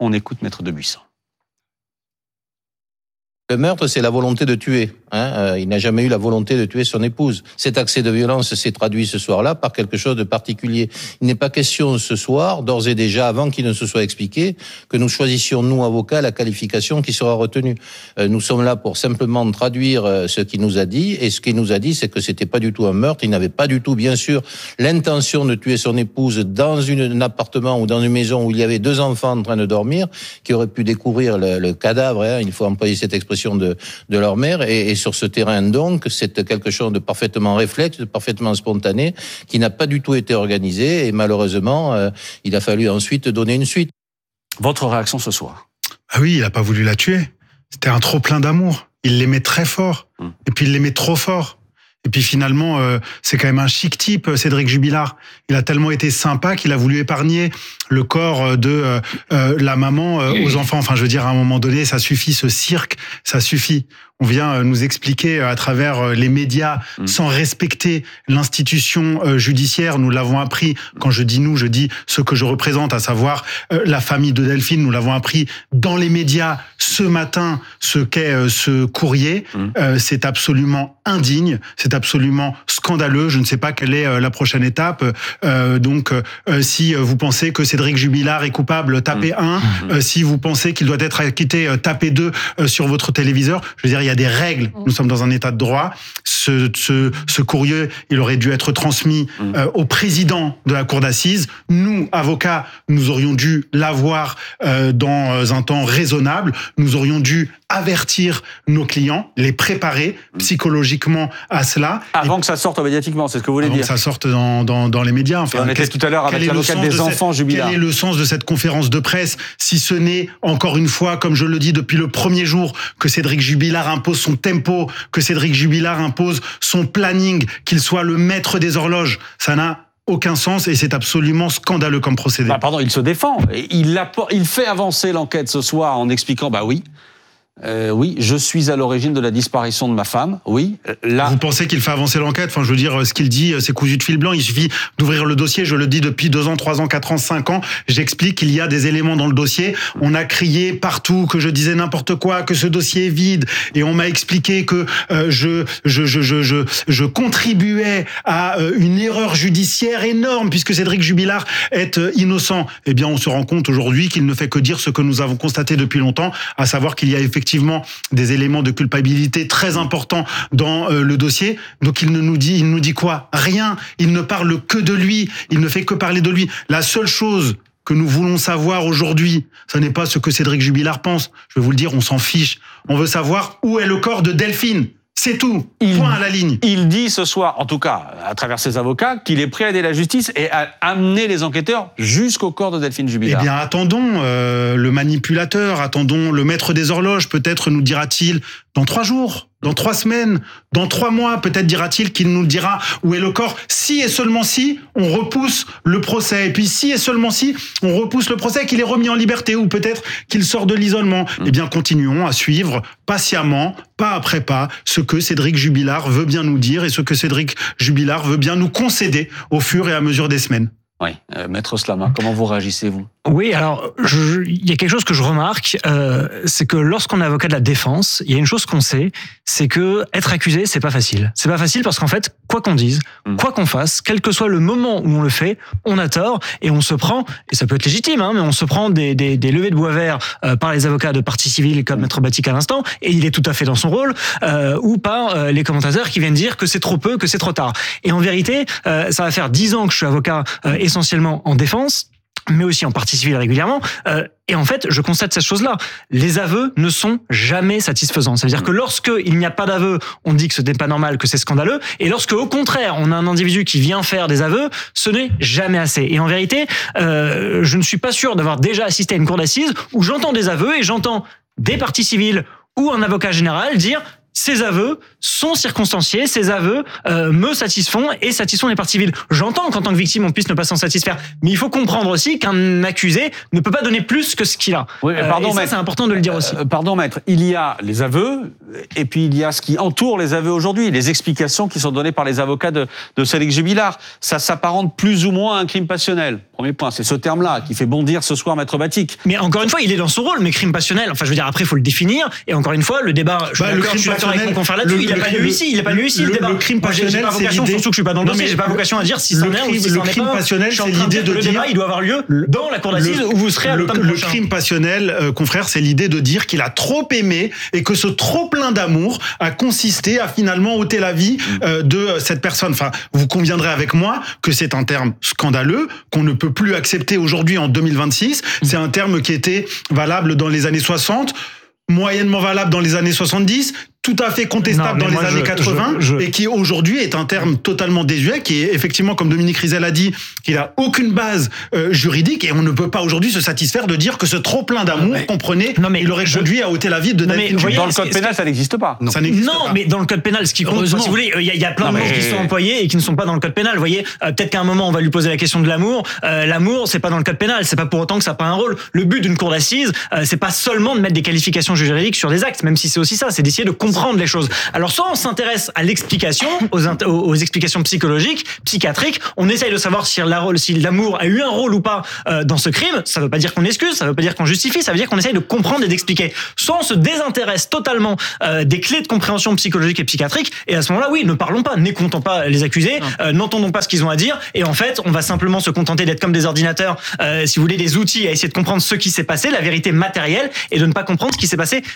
On écoute Maître Debuisson. Le meurtre, c'est la volonté de tuer. Hein euh, il n'a jamais eu la volonté de tuer son épouse. Cet accès de violence s'est traduit ce soir-là par quelque chose de particulier. Il n'est pas question ce soir, d'ores et déjà, avant qu'il ne se soit expliqué, que nous choisissions, nous, avocats, la qualification qui sera retenue. Euh, nous sommes là pour simplement traduire euh, ce qu'il nous a dit. Et ce qu'il nous a dit, c'est que c'était pas du tout un meurtre. Il n'avait pas du tout, bien sûr, l'intention de tuer son épouse dans une, un appartement ou dans une maison où il y avait deux enfants en train de dormir, qui auraient pu découvrir le, le cadavre, hein, il faut employer cette expression, de, de leur mère. Et, et sur ce terrain, donc, c'est quelque chose de parfaitement réflexe, de parfaitement spontané, qui n'a pas du tout été organisé. Et malheureusement, euh, il a fallu ensuite donner une suite. Votre réaction ce soir? Ah oui, il n'a pas voulu la tuer. C'était un trop plein d'amour. Il l'aimait très fort. Mmh. Et puis il l'aimait trop fort. Et puis finalement, euh, c'est quand même un chic type, Cédric Jubilard. Il a tellement été sympa qu'il a voulu épargner le corps de euh, euh, la maman euh, aux enfants. Enfin, je veux dire, à un moment donné, ça suffit, ce cirque, ça suffit. On vient nous expliquer à travers les médias, mmh. sans respecter l'institution judiciaire. Nous l'avons appris, quand je dis nous, je dis ce que je représente, à savoir la famille de Delphine. Nous l'avons appris dans les médias ce matin, ce qu'est ce courrier. Mmh. C'est absolument indigne, c'est absolument scandaleux. Je ne sais pas quelle est la prochaine étape. Donc, si vous pensez que Cédric Jubilard est coupable, tapez un. Mmh. Si vous pensez qu'il doit être acquitté, tapez deux sur votre téléviseur. Je veux dire, il y a des règles. Nous sommes dans un état de droit. Ce, ce, ce courrier, il aurait dû être transmis mmh. euh, au président de la cour d'assises. Nous, avocats, nous aurions dû l'avoir euh, dans un temps raisonnable. Nous aurions dû avertir nos clients, les préparer mmh. psychologiquement à cela. Avant Et que ça sorte médiatiquement, c'est ce que vous voulez avant dire. Avant que ça sorte dans, dans, dans les médias. Enfin, on était tout à l'heure avec l'avocat des enfants Jubilard. Quel est le sens de cette conférence de presse, si ce n'est, encore une fois, comme je le dis depuis le premier jour, que Cédric Jubilard impose son tempo, que Cédric Jubilard impose son planning, qu'il soit le maître des horloges. Ça n'a aucun sens et c'est absolument scandaleux comme procédé. Bah, pardon, il se défend. Il, il fait avancer l'enquête ce soir en expliquant, bah oui, Euh, oui, je suis à l'origine de la disparition de ma femme. Oui, là. Vous pensez qu'il fait avancer l'enquête? Enfin, je veux dire, ce qu'il dit, c'est cousu de fil blanc. Il suffit d'ouvrir le dossier. Je le dis depuis deux ans, trois ans, quatre ans, cinq ans. J'explique qu'il y a des éléments dans le dossier. On a crié partout que je disais n'importe quoi, que ce dossier est vide. Et on m'a expliqué que euh, je, je, je, je, je, je contribuais à euh, une erreur judiciaire énorme puisque Cédric Jubilard est euh, innocent. Eh bien, on se rend compte aujourd'hui qu'il ne fait que dire ce que nous avons constaté depuis longtemps, à savoir qu'il y a effectivement effectivement des éléments de culpabilité très importants dans euh, le dossier. Donc il ne nous dit, il nous dit quoi? Rien. Il ne parle que de lui. Il ne fait que parler de lui. La seule chose que nous voulons savoir aujourd'hui, ce n'est pas ce que Cédric Jubilard pense. Je vais vous le dire, on s'en fiche. On veut savoir où est le corps de Delphine. C'est tout. Il, Point à la ligne. Il dit ce soir, en tout cas à travers ses avocats, qu'il est prêt à aider la justice et à amener les enquêteurs jusqu'au corps de Delphine Jubilard. Eh bien, attendons euh, le manipulateur, attendons le maître des horloges. Peut-être nous dira-t-il dans trois jours, dans trois semaines, dans trois mois, peut-être dira-t-il qu'il nous dira où est le corps. Si et seulement si on repousse le procès. Et puis si et seulement si on repousse le procès, qu'il est remis en liberté ou peut-être qu'il sort de l'isolement. Mmh. Eh bien, continuons à suivre patiemment, pas après pas, ce que Cédric Jubilard veut bien nous dire et ce que Cédric Jubilard veut bien nous concéder au fur et à mesure des semaines. Oui, euh, Maître Slama, comment vous réagissez-vous? Oui, alors il y a quelque chose que je remarque, euh, c'est que lorsqu'on est avocat de la défense, il y a une chose qu'on sait, c'est que être accusé, c'est pas facile. C'est pas facile parce qu'en fait, quoi qu'on dise, mmh. quoi qu'on fasse, quel que soit le moment où on le fait, on a tort et on se prend, et ça peut être légitime, hein, mais on se prend des, des, des levées de bois vert euh, par les avocats de partie civile comme Maître Batik à l'instant, et il est tout à fait dans son rôle, euh, ou par euh, les commentateurs qui viennent dire que c'est trop peu, que c'est trop tard. Et en vérité, euh, ça va faire dix ans que je suis avocat euh, essentiellement en défense, mais aussi en partie civile régulièrement. Euh, et en fait, je constate cette chose-là. Les aveux ne sont jamais satisfaisants. Ça veut dire que lorsque il n'y a pas d'aveu, on dit que ce n'est pas normal, que c'est scandaleux. Et lorsque, au contraire, on a un individu qui vient faire des aveux, ce n'est jamais assez. Et en vérité, euh, je ne suis pas sûr d'avoir déjà assisté à une cour d'assises où j'entends des aveux et j'entends des parties civiles ou un avocat général dire ces aveux sont circonstanciés, ces aveux euh, me satisfont et satisfont les parties civiles. J'entends qu'en tant que victime, on puisse ne pas s'en satisfaire, mais il faut comprendre aussi qu'un accusé ne peut pas donner plus que ce qu'il a. Oui, Euh, pardon, et ça, maître. c'est important de le dire aussi. Euh, pardon, maître. Il y a les aveux, et puis il y a ce qui entoure les aveux aujourd'hui, les explications qui sont données par les avocats de, de Cédric Jubilard. Ça s'apparente plus ou moins à un crime passionnel. Premier point, c'est ce terme-là qui fait bondir ce soir maître Batik. Mais encore une fois, il est dans son rôle, mais crime passionnel. Enfin, je veux dire, après, il faut le définir. Et encore une fois, le débat, je suis Bah, le d'accord, crime je suis d'accord avec mon passionnel, confrère là-dessus. le- Il n'a le- pas lieu le- ici. Il n'a pas lieu ici, le, le- débat. le crime Moi, j'ai- passionnel, j'ai pas c'est vocation, l'idée- surtout que je suis pas dans le Non, dossier, mais j'ai pas vocation à dire si c'en le est un ou crime- si le c'en est crime pas. passionnel, Je suis en c'est train l'idée dire que de le dire- débat, il doit avoir lieu dans la cour d'assises où vous serez à le, l'automne le prochain. crime passionnel, euh, confrère, c'est l'idée de dire qu'il a trop aimé et que ce trop plein d'amour a consisté à finalement ôter la vie euh, de euh, cette personne. Enfin, vous conviendrez avec moi que c'est un terme scandaleux qu'on ne peut plus accepter aujourd'hui en deux mille vingt-six. C'est un terme qui était valable dans les années soixante, moyennement valable dans les années soixante-dix, tout à fait contestable Non, mais dans moi, les années je- quatre-vingts je- je- et qui aujourd'hui est un terme totalement désuet, qui est effectivement, comme Dominique Rizet a dit, qu'il a aucune base euh, juridique et on ne peut pas aujourd'hui se satisfaire de dire que ce trop plein d'amour, comprenez, il aurait conduit à ôter la vie de Non, mais David vous voyez, Dans le ce- code ce- pénal, ça n'existe pas. Ça n'existe non, pas. mais dans le code pénal, ce qui compte, Heureusement. si vous voulez, il y a, il y a plein Non, de mots mais- qui sont employés et qui ne sont pas dans le code pénal. Vous voyez, euh, peut-être qu'à un moment, on va lui poser la question de l'amour. Euh, l'amour, c'est pas dans le code pénal. C'est pas pour autant que ça n'a pas un rôle. Le but d'une cour d'assises, euh, c'est pas seulement de mettre des qualifications juridiques sur des actes, même si c'est aussi ça, c'est d'essayer de comprendre les choses. Alors, soit on s'intéresse à l'explication, aux, int- aux, aux explications psychologiques, psychiatriques, on essaye de savoir si la- si l'amour a eu un rôle ou pas euh, dans ce crime. Ça veut pas dire qu'on excuse, ça veut pas dire qu'on justifie, ça veut dire qu'on essaye de comprendre et d'expliquer. Soit on se désintéresse totalement euh, des clés de compréhension psychologique et psychiatrique, et à ce moment-là, oui, ne parlons pas, n'écoutons pas les accusés, euh, n'entendons pas ce qu'ils ont à dire, et en fait, on va simplement se contenter d'être comme des ordinateurs, euh, si vous voulez, des outils à essayer de comprendre ce qui s'est passé, la vérité matérielle, et de ne pas comprendre ce qui s'est passé